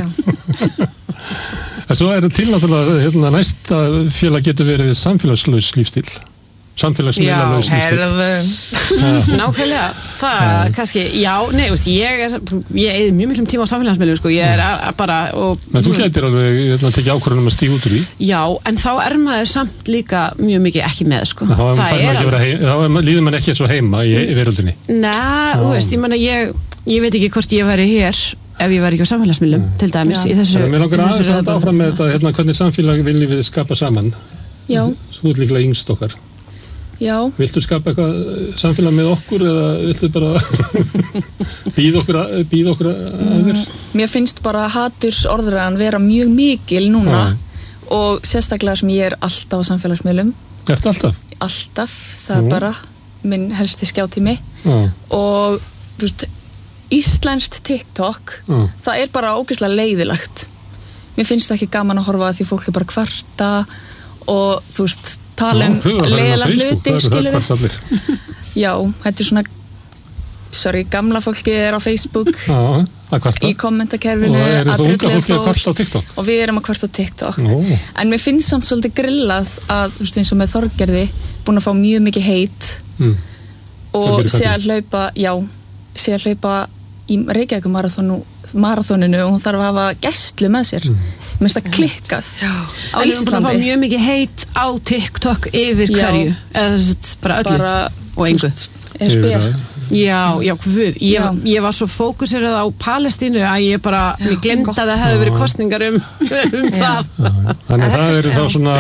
En svo er það til náttúrulega hérna, næsta félag getur verið samfélagslaus lífstíl. Samfélagsmiðlalaus lífstíl. Já, herðu. Nákvæmlega. Það er kannski, já, nei, veist, ég er, ég eði mjög miklum tíma á samfélagsmiðlum, sko. Ég er að, bara, og... Men þú gætir alveg, hérna, tekið ákvörðunum að stíga út úr því. Já, en þá er maður samt líka mjög mikið ekki með, sko. Þá er alveg... Þá líður maður ekki svo heima í veröldinni. Nei, þú veist, ég meina, ég, ég veit ekki hvort ég væri hér ef ég væri ekki á samfélagsmiðlum, mm. til dæmis, í þessu... Mér langar aðeins að áfram með þetta, hérna, hvernig samfélag viljum við skapa saman. Já. Þú ert líklega yngst okkar. Já. Viltu skapa eitthvað samfélag með okkur eða viltu bara býða okkur, býða okkur að þér? Mér finnst bara haturs orðræðan vera mjög mikil núna ah. og sérstaklega sem ég er alltaf á samfélagsmiðlum. Ertu alltaf? Alltaf, það er ah. bara minn helsti skjátími ah. og þú veist, íslenskt TikTok, ah. það er bara ógeðslega leiðilegt. Mér finnst það ekki gaman að horfa að því fólk er bara kvarta og þú veist, tala um leiðilega hluti, skilur við. Já, þetta er svona, sorry, gamla fólkið er á Facebook, Já, að kvarta. í kommentakerfinu, og eru að þú unga drullið fólkið að kvarta á TikTok? Og við erum að kvarta á TikTok. Ó. En mér finnst samt svolítið grillað að, þú veist, eins og með Þorgerði, búin að fá mjög mikið heit mm. og sé að hlaupa, já, sé að hlaupa í Reykjavík marathonu marathoninu og hún þarf að hafa gæslu með sér mm. mér finnst það klikkað Já. á En Íslandi. En hún búin að fá mjög mikið heit á TikTok yfir Já. hverju eða þess að bara öllu bara, og engu S B Já, já, hvað ég, ég var svo fókuserað á Palestínu að ég bara, já, mér glemdi að það hefði verið kosningar um, um það Þannig að það eru þá svona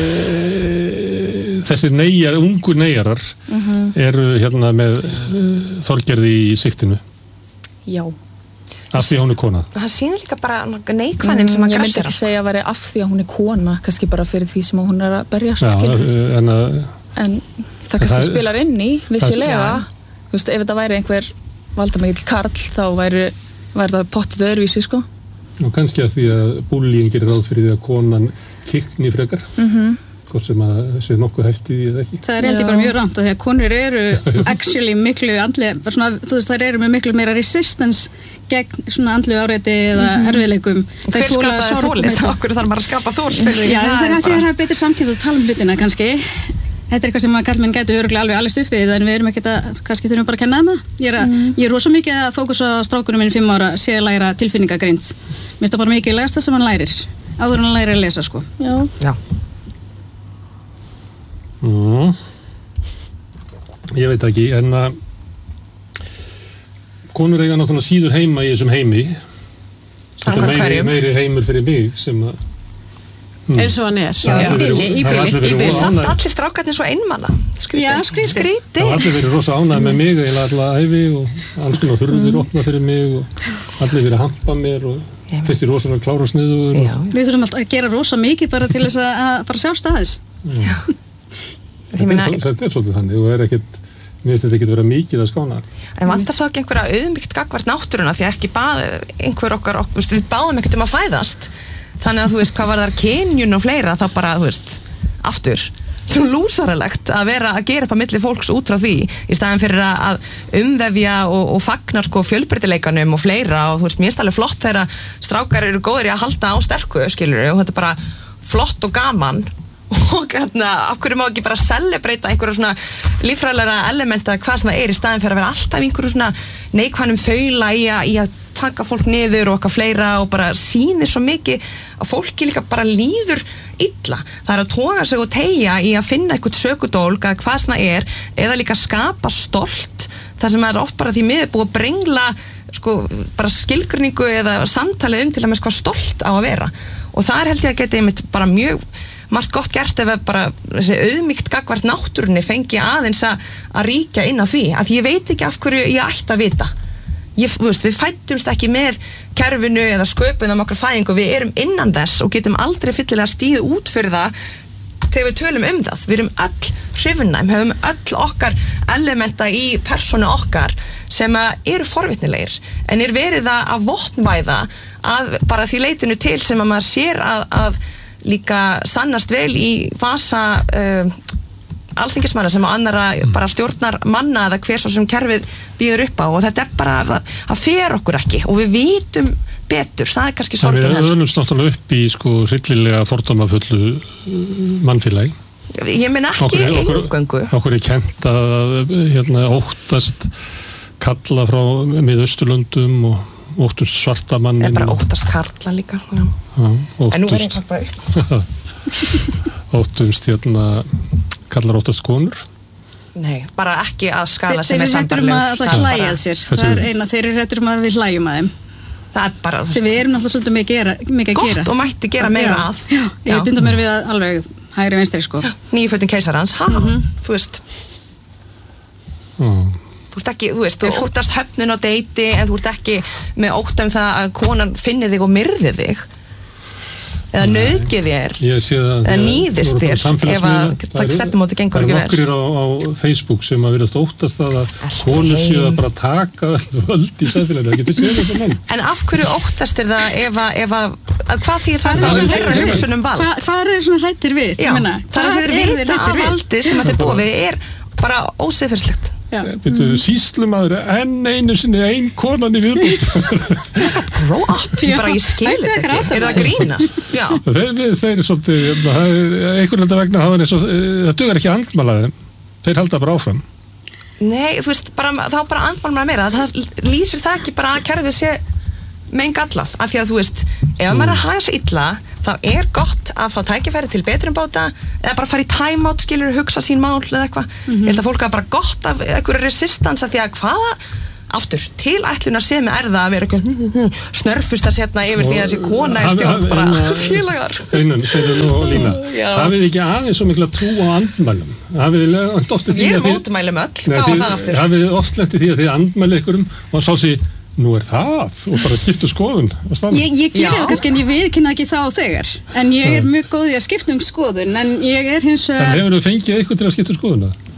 e, þessi neyjar, ungu neyjarar mm-hmm. eru hérna með e, Þorgerði í siktinu Já Af því að hún er kona. Það sýnir líka bara neikvæðin sem að grassera. Ég myndi ekki segja að vera af því að hún er kona, kannski bara fyrir því sem hún er að berjast, skilur. En, uh, en það kannski það, spilar inn í, vissilega. Þú veist, ef þetta væri einhver valdamikill karl, þá væri, væri það pottið öðruvísi, sko. Og kannski að því að búlíin gerir ráð fyrir því að konan kikni frekar. Mhm. hvort sem að sé nokkuð hefti eða ekki. Það er held ég bara mjög rangt og þegar konur eru actually miklu andlega, svona, þú veist, þær eru með miklu meira resistance gegn svona andlu áreiti eða mm-hmm. erfiðleikum. Hver skapaði þólið? Okkur þarf maður að skapa þól. Já, það er hægt að það er betur samkynnt og tala um hlutina kannski. Þetta er eitthvað sem að kallmenn gætu örugglega alveg alveg stuppið en við erum ekkert að, kannski þurfum bara að kenna um það. Ég er, að, mm. ég er rosa mikið að fókusa á strákunum minn fimm ára sé að læra tilfinningagreind. Mér finnst það bara mikið lægast það sem hann lærir. Áður hann lærir að lesa, sko. Já. Já. Mm. Ég veit ekki, en að konur eiga náttúrulega síður heima í þessum heimi. Þetta er meiri, meiri heimur fyrir mig sem að Mm. eins og hann er já, í bíli, í bíli, í bíli. Samt allir strákarnir svo einmanna skrítið, skrítið það var allir verið rosa ánægð með mig eða allar æfi og alls konar hurðir mm. opna fyrir mig og allir verið að hampa mér og fyrst í rosalega klára sniður og... Við þurfum alltaf að gera rosa mikið bara til þess að bara sjá staðis Þetta er svolítið þannig og er ekkert mér finnst þetta ekki vera mikið að skána En vantar þá ekki einhverja auðmýkt gagnvart náttúruna því ekki bað, einhver okkar, okkur, við báðum ekkert um að fæðast Þannig að þú veist hvað var þar kynjun og fleira þá bara, þú veist, aftur svo lúsaralegt að vera að gera upp að milli fólks út frá því í staðin fyrir að umvefja og, og fagna sko fjölbreytileikanum og fleira og þú veist, mér er alveg flott þegar strákar eru góðir í að halda á sterku, skilur og þetta er bara flott og gaman og hérna, af hverju má ekki bara celebrata einhverju svona líffræðilega elementa hvað sem það er í staðin fyrir að vera alltaf einhverju svona neikvæðnum þaula í að, í að taka fólk niður og okkar fleira og bara sýnir svo mikið að fólki líka bara líður illa. Það er að toga sig og teygja í að finna eitthvað sökudólg að hvað sem það er eða líka skapa stolt þar sem er oft bara því miður búið að brengla sko bara skilgreiningu eða samtalið um til að með hvað stolt á að vera og það er held ég að geta einmitt bara mjög margt gott gert ef bara þessi auðmýkt gagnvart náttúrunni fengi aðeins að, að ríkja inn á því að ég veit ekki af hverju ég ætti að vita Ég, veist, við fættumst ekki með kerfinu eða sköpunum okkar fæðingu, við erum innan þess og getum aldrei fyllilega stíð út fyrir það þegar við tölum um það. Við erum öll hrifnæm, höfum öll okkar elementa í persónu okkar sem eru forvitnilegir, en er verið að vopnvæða að bara því leitinu til sem að maður sér að, að líka sannast vel í vasa uh, alþingismanna sem á annara bara stjórnar manna eða hver svo sem kerfið býður upp á og þetta er bara, það, það fer okkur ekki og við vitum betur, það er kannski sorgin helst. Við öðlumst náttúrulega upp í sko hryllilega fordómafullu mannfélagi. Ég meina ekki eingöngu. Okkur er kennt að hérna óttast kalla frá miðausturlöndum og óttast svarta mannin. Eða bara óttast karla líka. Já. Já, óttast. En nú er einhvern bara upp. Óttast hérna kallar óttast konur? Nei, bara ekki að skala sem er sambarleg. Þeir eru hrættur um að það hlæja að sér. Það er eina, þeir eru hrættur um að við hlæjum að þeim. Það er bara... Sem við erum náttúrulega svolítið mikið að gera. Gott og mætti gera meira að. Já, ég dundar mér við að alveg hægri vinstri sko. Nýfötin keisarans, ha, þú veist. Þú ert ekki, þú veist, þú óttast höfnun á deiti en þú ert ekki með ótt um það að konan finni þig og myrði þig. Eða nauðgið þér, eða nýðist þér ef að það stefnum á þetta gengur ekki vel. Það er nokkur á, á Facebook sem að verðast óttast það að konur séu að bara taka völd í samfélaginu, það getur séð þetta menn. En af hverju óttast þér það ef að, ef að, að hvað því það er það þeirra hugsun um vald? Hvað, hvað er þeir svona hrættir við? Já, það er þeir vita að valdi sem að þeir búa við er bara ósiðferðslegt. Byrju, sýslumaður enn einu sinni ein konan í viðbútt grow up, bara ég skilir þetta ekki er það grínast? Já. Þeir, þeir er svolítið einhvern veginn vegna hafa eins og það dugar ekki að andmæla þeim þeir halda bara áfram Nei, þú veist, bara, þá bara andmæla meira það lýsir það ekki bara að kerfið sé meingallað, af því að þú veist ef maður er að haga sér illa þá er gott að fá tækifæri til betrumbóta eða bara fara í time-out, skilur, hugsa sín mál eða eitthvað. Mm-hmm. Ég held að fólk hafa bara gott af einhverju resistance af því að hvaða aftur, tilætlunar sem er það að vera eitthvað snörfust að setna yfir því að þessi kona er stjórn bara félagar. Steinun, Steinun og Lína. Hafið ekki aðeins svo mikla trú á andmælum? Hafið oft eftir því að þið... Ég er mótmælum öll, hvað var það aftur? Hafið oft eftir því að þið andmæli ykkurum og sá sig nú er það og bara skiptu skoðun ég, ég gerir það kannski en ég viðkynna ekki þá þegar en ég er mjög góð í að skipta um skoðun en ég er hins vegar en hefur þú fengið eitthvað til að skipta skoðuna?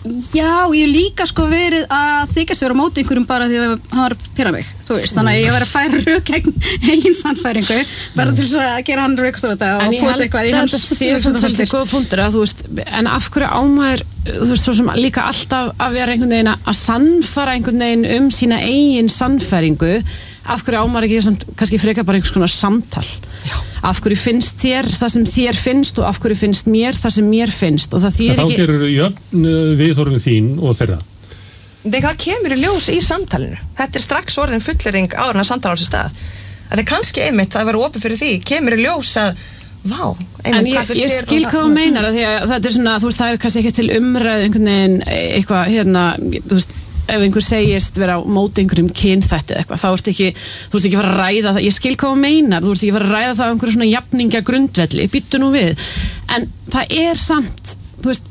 Já, ég líka sko verið að þykast vera á móti einhverjum bara því að hann var að pyrra mig, þú veist, þannig að ég var að færa rök gegn eigin sannfæringu, bara til þess að gera hann rök þótt og pota eitthvað í hans. En ég held að þetta sé svolítið góða punktur að þú veist, en af hverju ámaður, þú veist, svo sem líka alltaf að vera einhvern veginn að sannfara einhvern veginn um sína eigin sannfæringu, af hverju ámaður ekki samt, kannski frekar bara einhvers konar samtal. Já. Af hverju finnst þér það sem þér finnst og af hverju finnst mér það sem mér finnst og það þýðir ekki... Þá gerur jöfn viðhorfin þín og þeirra. Það kemur í ljós í samtalinu. Þetta er strax orðin fullering áður en að samtala á sér stað. Það er kannski einmitt að vera opið fyrir því, kemur í ljós að vá, einmitt en ég, ég skil hvað þú meinar að því að þetta er svona, þú veist, það er kannski ekki til umræðu einhvern veginn eitthvað, hérna, þú veist, ef einhver segist vera á móti einhverjum kynþætti eitthvað, þá ert ekki, þú ert ekki fara að ræða það, ég skil hvað þú meinar, þú ert ekki fara að ræða það á einhverju svona jafningja grundvelli, býttu nú við, en það er samt, þú veist,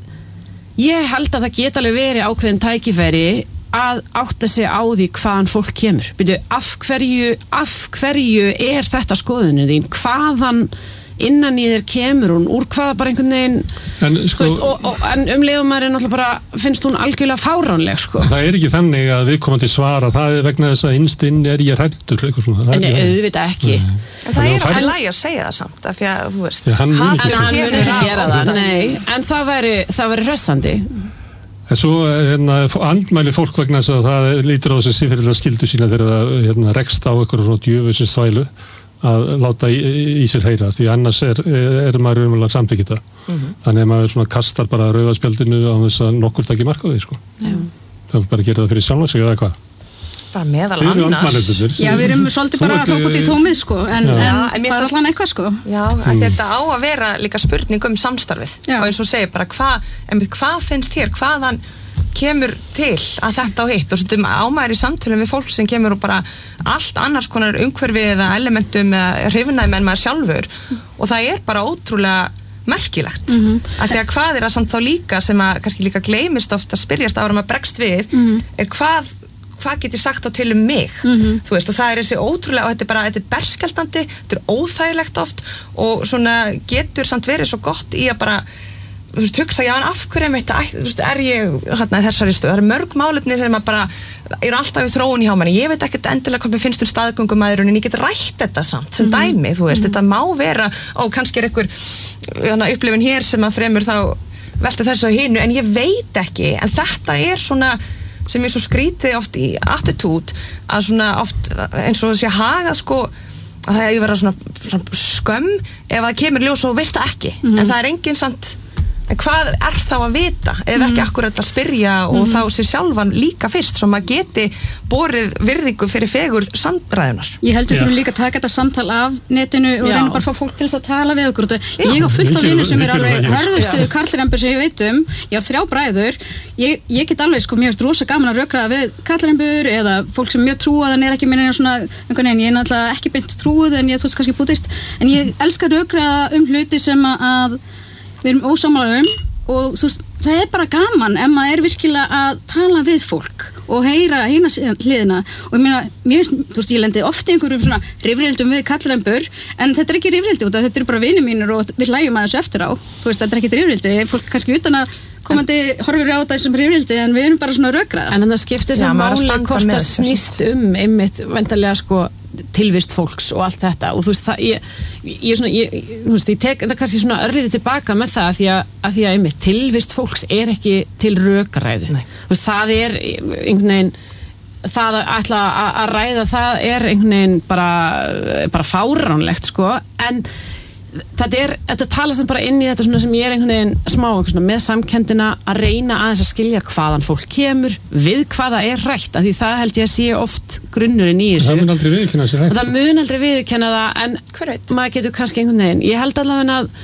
ég held að það geta alveg verið ákveðin tækifæri að átta sig á því hvaðan fólk kemur, býttu, af hverju, af hverju er þetta skoðunin þín, hvaðan innan í þér kemur hún, úr hvaða bara einhvern veginn en, sko, veist, og, og, en um leiðum maður er náttúrulega bara finnst hún algjörlega fáránleg sko. Það er ekki þannig að við komum til svara það er vegna þess að innst inn er ég hræddur en ég auðvitað ekki en það er alveg lægi að segja það samt af því að þú veist ja, hann mun ekki gera það nei, en það væri, það væri hressandi en svo hérna, andmæli fólk vegna þess að það lítur á þessi sífyrirlega skildu sína þegar það hérna, rekst á eitthvað svona djöfusins þvælu að láta í, í sér heyra því annars er, er maður umhverfað samþykja þetta mm-hmm. þannig að maður svona kastar bara rauðaspjaldinu á þess að nokkur taki mark á því sko. mm. það er bara að gera það fyrir sjálf sig eða hvað bara meðal annars já við erum svolítið bara að hrópa út í tómið sko en, en, en það er allan eitthvað sko já mm. þetta á að vera líka spurning um samstarfið já. Og eins og segir bara hvað hva finnst þér, hvaðan kemur til að þetta á hitt og svo ámæri samtölum við fólk sem kemur og bara allt annars konar umhverfi eða elementum eða hrifnæmi en maður sjálfur og það er bara ótrúlega merkilegt mm-hmm. af því að hvað er það samt þá líka sem að kannski líka gleymist oft að spyrjast ára maður bregst við mm-hmm. er hvað hvað get ég sagt á til um mig mm-hmm. þú veist og það er þessi ótrúlega og þetta er bara þetta er berskjaldandi, þetta er óþægilegt oft og svona getur samt verið svo gott í að bara þú veist, hugsa, já, en af hverju mitt, þú veist, er ég hérna í þessari stöð, það eru mörg málefni sem að bara, eru alltaf í þróun hjá manni, ég veit ekkert endilega hvað mér finnst um staðgöngumæðrun, en ég get rætt þetta samt, sem mm-hmm. dæmi, þú veist, mm-hmm. þetta má vera, ó, kannski er einhver hérna, upplifun hér sem að fremur þá velta þessu á hinu, en ég veit ekki, en þetta er svona, sem ég svo skrítið oft í attitúd, að svona oft, eins og þessi haga, sko, að það er að vera svona, svona skömm, ef það kemur ljós og veist það ekki, mm-hmm. en það er engin samt en hvað er þá að vita ef ekki akkurat að spyrja og mm. þá sér sjálfan líka fyrst svo maður geti borið virðingu fyrir fegur samræðunar. Ég heldur þú líka að taka þetta samtal af netinu og reyna bara að fá fólk til þess að tala við okkur. Já. Ég á fullt af vinnu sem er alveg hörðustu karlrembur sem ég veit um, ég á þrjá bræður, ég, ég get alveg sko mjög rosa gaman að rökraða við karlrembur eða fólk sem mjög trúað en er ekki minna svona einhvern veginn, ég er náttúrulega ekki beint trúið en ég þú veist kannski búdist, en ég elska að rökraða um hluti sem að við erum ósammála um og þú veist, það er bara gaman ef maður er virkilega að tala við fólk og heyra hina hliðina og ég meina, mér finnst, þú veist, ég lendi ofta einhverjum svona rifrildum við kallrembur en þetta er ekki rifrildi út af þetta eru bara vinir mínir og við hlægjum að þessu eftir á þú veist, þetta er ekki rifrildi, fólk kannski utan að komandi horfir á þetta sem rifrildi en við erum bara svona rökraða. En það skiptir sem máli hvort það snýst um einmitt vendarlega sko tilvist fólks og allt þetta og þú veist það ég, ég, svona, ég, þú veist, ég tek þetta kannski svona örriði tilbaka með það að því að, að, því að einmitt, tilvist fólks er ekki til rökræðu þú veist, það er einhvern veginn það að ætla að, að ræða það er einhvern veginn bara, bara fáránlegt sko en þetta er, þetta talast bara inn í þetta svona sem ég er einhvern veginn smá svona, með samkendina að reyna aðeins að skilja hvaðan fólk kemur, við hvaða er rætt af því það held ég að sé oft grunnurinn í þessu. Það mun aldrei viðurkenna þessi rætt. Það mun aldrei viðurkenna það en maður getur kannski einhvern veginn, ég held allavega að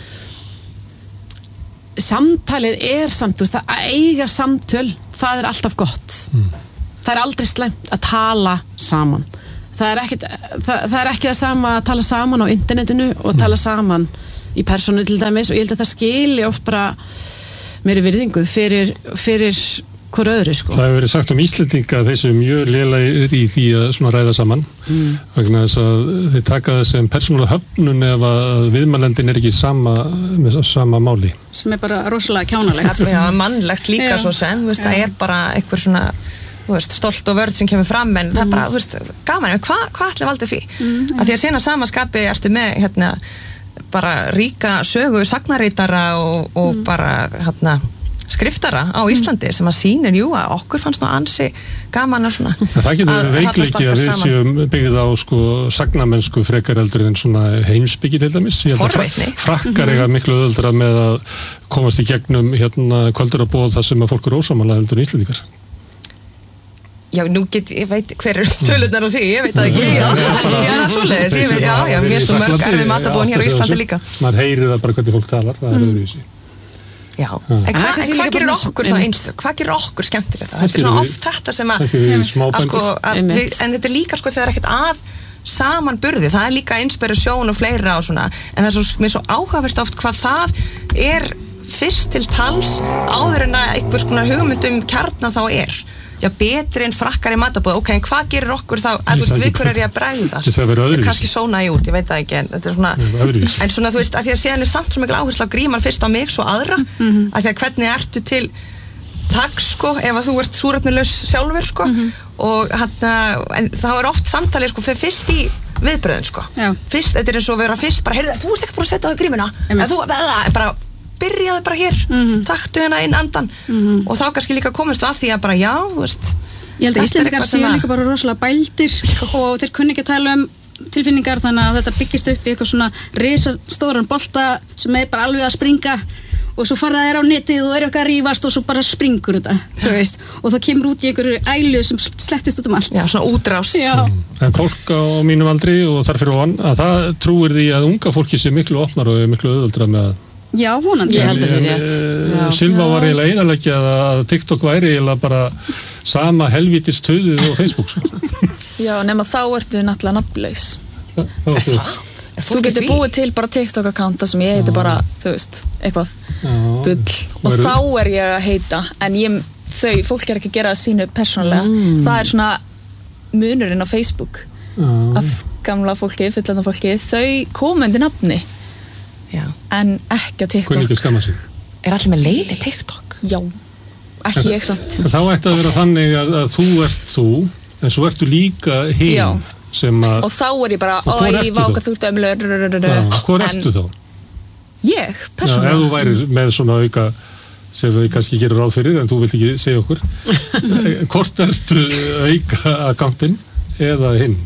samtalið er samt, þú veist, að eiga samtöl, það er alltaf gott. Mm. Það er aldrei slæmt að tala saman. Það er, ekkit, það, það er ekki það sama að tala saman á internetinu og tala saman í persónu til dæmis og ég held að það skili oft bara meiri virðingu fyrir, fyrir hver öðru sko. Það hefur verið sagt um Íslendinga að þeir séu mjög lélegir í því að svona ræða saman mm. vegna þess að þeir taka það sem persónulega höfnun ef að viðmælendin er ekki sama, með sama máli. Sem er bara rosalega kjánalegt. Já, mannlegt líka svo sem, veist, það er bara einhver svona þú veist, stolt og vörð sem kemur fram en mm. það er bara, þú veist, gaman, hvað hva ætli valdið því? Mm. Að því að sena samaskapi ertu með, hérna, bara ríka sögu sagnarítara og, og mm. bara, hérna, skriftara á Íslandi sem að sýnir, jú, að okkur fannst nú ansi gaman að svona að það getur verið veikleiki að við séum byggðið á sko sagnamennsku frekar eldur en svona heimsbyggi til dæmis. Forveitni. Frakkar eiga miklu öðuldra með að komast í gegnum hérna kvöldur að bóð þar sem að fólk eru ósamála eldur en Íslendingar. Já, nú get, ég veit hver er tölunar á því, ég veit það ekki. Já, það er svoleiðis, ég veit, já, já, mér finnst þú mörg erfið matabóðin hér á Íslandi líka. Maður heyrir það bara hvernig fólk talar, það er öðruvísi. Já, en hvað hva gerir okkur þá einstök? Hvað gerir okkur skemmtilegt það? Þetta er svona oft þetta sem að, að sko, að við, en þetta er líka sko þegar ekkert að saman burði, það er líka inspirasjón og fleira og svona, en það er svo, mér er svo áhugavert oft hvað það er fyrst til tals áður en að einhvers konar hugmyndum kjarna þá er. Já, betri en frakkar í matabóð, ok, en hvað gerir okkur þá, að þú veist, við hver er ég að bregðast? Það er kannski sóna í út, ég veit það ekki, en þetta er svona, en svona, þú veist, að því að séðan er samt svo mikil áherslu á gríman fyrst á mig, svo aðra, mm-hmm. að því að hvernig ertu til taks, sko, ef að þú ert súrefnilaus sjálfur, sko, mm-hmm. og hann, en þá er oft samtalið, sko, fyrir fyrst í viðbröðin, sko, Já. Fyrst, þetta er eins og vera fyrst, bara, heyrðu, þú ert ekkert búin að setja á grímuna, en þú, bara, byrjaði bara hér, mm-hmm. taktu hérna inn andan mm-hmm. og þá kannski líka komist að því að bara já, þú veist ég held að Íslendingar séu líka bara rosalega bældir og þeir kunni ekki að tala um tilfinningar þannig að þetta byggist upp í eitthvað svona risastóran bolta sem er bara alveg að springa og svo fara þeir á netið og er eitthvað að rífast og svo bara springur þetta, þú veist og það kemur út í einhverju ælu sem slettist út um allt. Já, svona útrás. Já. En fólk á mínum aldri og þar fyrir von að það trúir því að unga fólki sé miklu opnar og miklu auðveldra með að Já, vonandi. Ég held að það sé rétt. Silva var eiginlega einaleggja að TikTok væri eiginlega bara sama helvítis töðið á Facebook. Já, nema þá ertu náttúrulega nafnlaus. Þú getur búið til bara TikTok-akkánta sem ég heiti bara, þú veist, eitthvað bull. Og þá er ég að heita, en ég, þau, fólk er ekki að gera það sínu persónulega. Mm. Það er svona munurinn á Facebook af gamla fólki, fullanda fólki, þau komandi nafni. Já. En ekki að TikTok. Hvernig ekki skamma sig? Er allir með leili TikTok? Já, ekki en, ég samt. Þá ætti að vera þannig að, að þú ert þú, en svo ertu líka hinn sem að... Og þá er ég bara, oi, váka þú ert ömlur. Hvor ertu þá? Ég, persónulega. Já, ef þú væri með svona auka sem við kannski gerum ráð fyrir, en þú vilt ekki segja okkur. Hvort ertu auka akkantinn eða hinn?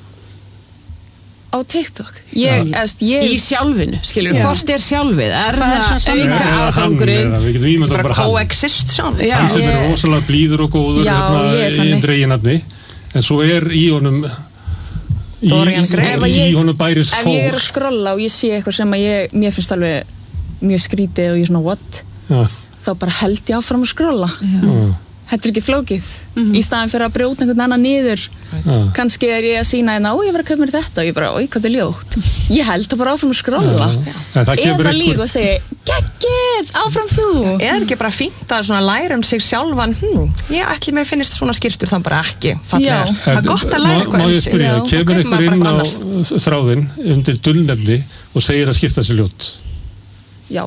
Á TikTok ég, ja. eðst, ég... Í sjálfinu, skilur, hvort er sjálfið? Er það auka aðgangurinn? Við getum ímyndað bara hann. Coexist sjálf. Hann sem er rosalega blíður og góður Já, hérna, í dreginafni, en svo er í honum í, í, í honum bæris fólk. Ef ég er að skrolla og ég sé eitthvað sem að ég, mér finnst alveg mjög skrítið og ég er svona what? Já. Þá bara held ég áfram að skrolla. Já. Þetta er ekki flókið, mm-hmm. í staðan fyrir að brjóta einhvern annan niður right. kannski er ég að sína hérna, ó ég var að köpa mér þetta og ég bara, oi hvað er ljótt ég held það bara áfram að skrolla ja, ja. eða líka og segja, geggið, áfram þú eða er ekki bara fínt að svona læra um sig sjálfan hm, ég ætli mér finnst svona skýrstur þann bara ekki fallegar, það er gott að læra eitthvað um sig má ég spyrja, kemur einhver inn á þráðinn undir dulnefni og segir að skipta sér ljótt já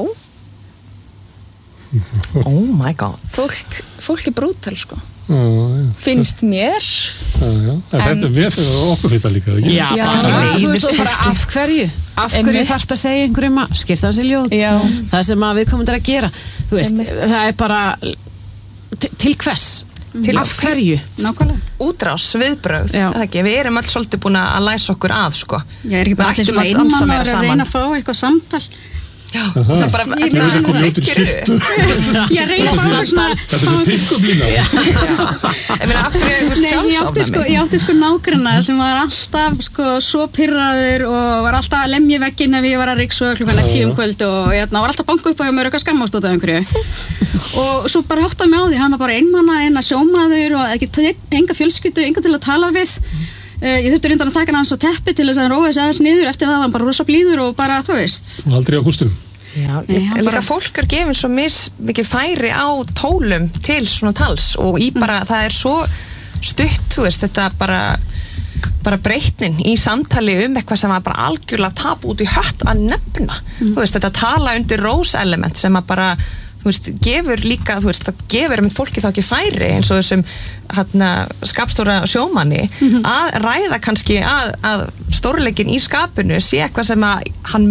oh my god fólk, fólk er brútal sko já, já. Finnst mér já, já. En þetta við okkur finnst það líka ekki? Já, já. Þú veist þú bara af hverju af hverju þarfst að segja einhverjum að skipta það sér ljót já. Það sem að við komum til að gera þú veist, Einmitt. Það er bara til hvers til af hverju nákvæmlega útrás, viðbrögð við erum öll svolítið búin að læsa okkur að sko. ég er ekki bara allir svona einmann að reyna að fá eitthvað samtal Já, það er bara ég er eitthvað ljótur skiptu ég reyna bara svona þetta er pick-up-lína ég meina, af hverju er sjálfsáfnami sko, ég átti sko nágranna sem var alltaf sko svo pirraður og var alltaf að lemja vegginn ef ég var að ryksu klukkan tíu um kvöld og ég var alltaf banku upp á mér eitthvað skammast út af einhverju og svo bara áttaði mig á því hann var bara einmanna, eina sjómaður og ekki enga fjölskyldu, enga til að tala við Uh, ég þurfti reyndan að taka hann svo teppi til þess að hann róa þessi aðeins niður eftir það var hann bara rosa blíður og bara, þú veist og aldrei á kústum Já, Nei, líka bara... fólk er gefin svo mis, mikið færi á tólum til svona tals og í bara, mm. það er svo stutt, þú veist, þetta bara bara breytnin í samtali um eitthvað sem var bara algjörlega tap út í hött að nefna, mm. þú veist, þetta tala undir róselement sem að bara þú veist, gefur líka, þú veist, það gefur með fólki þá ekki færi eins og þessum hérna, skapstóra sjómanni mm-hmm. að ræða kannski að, að stórleikin í skapinu sé eitthvað sem að hann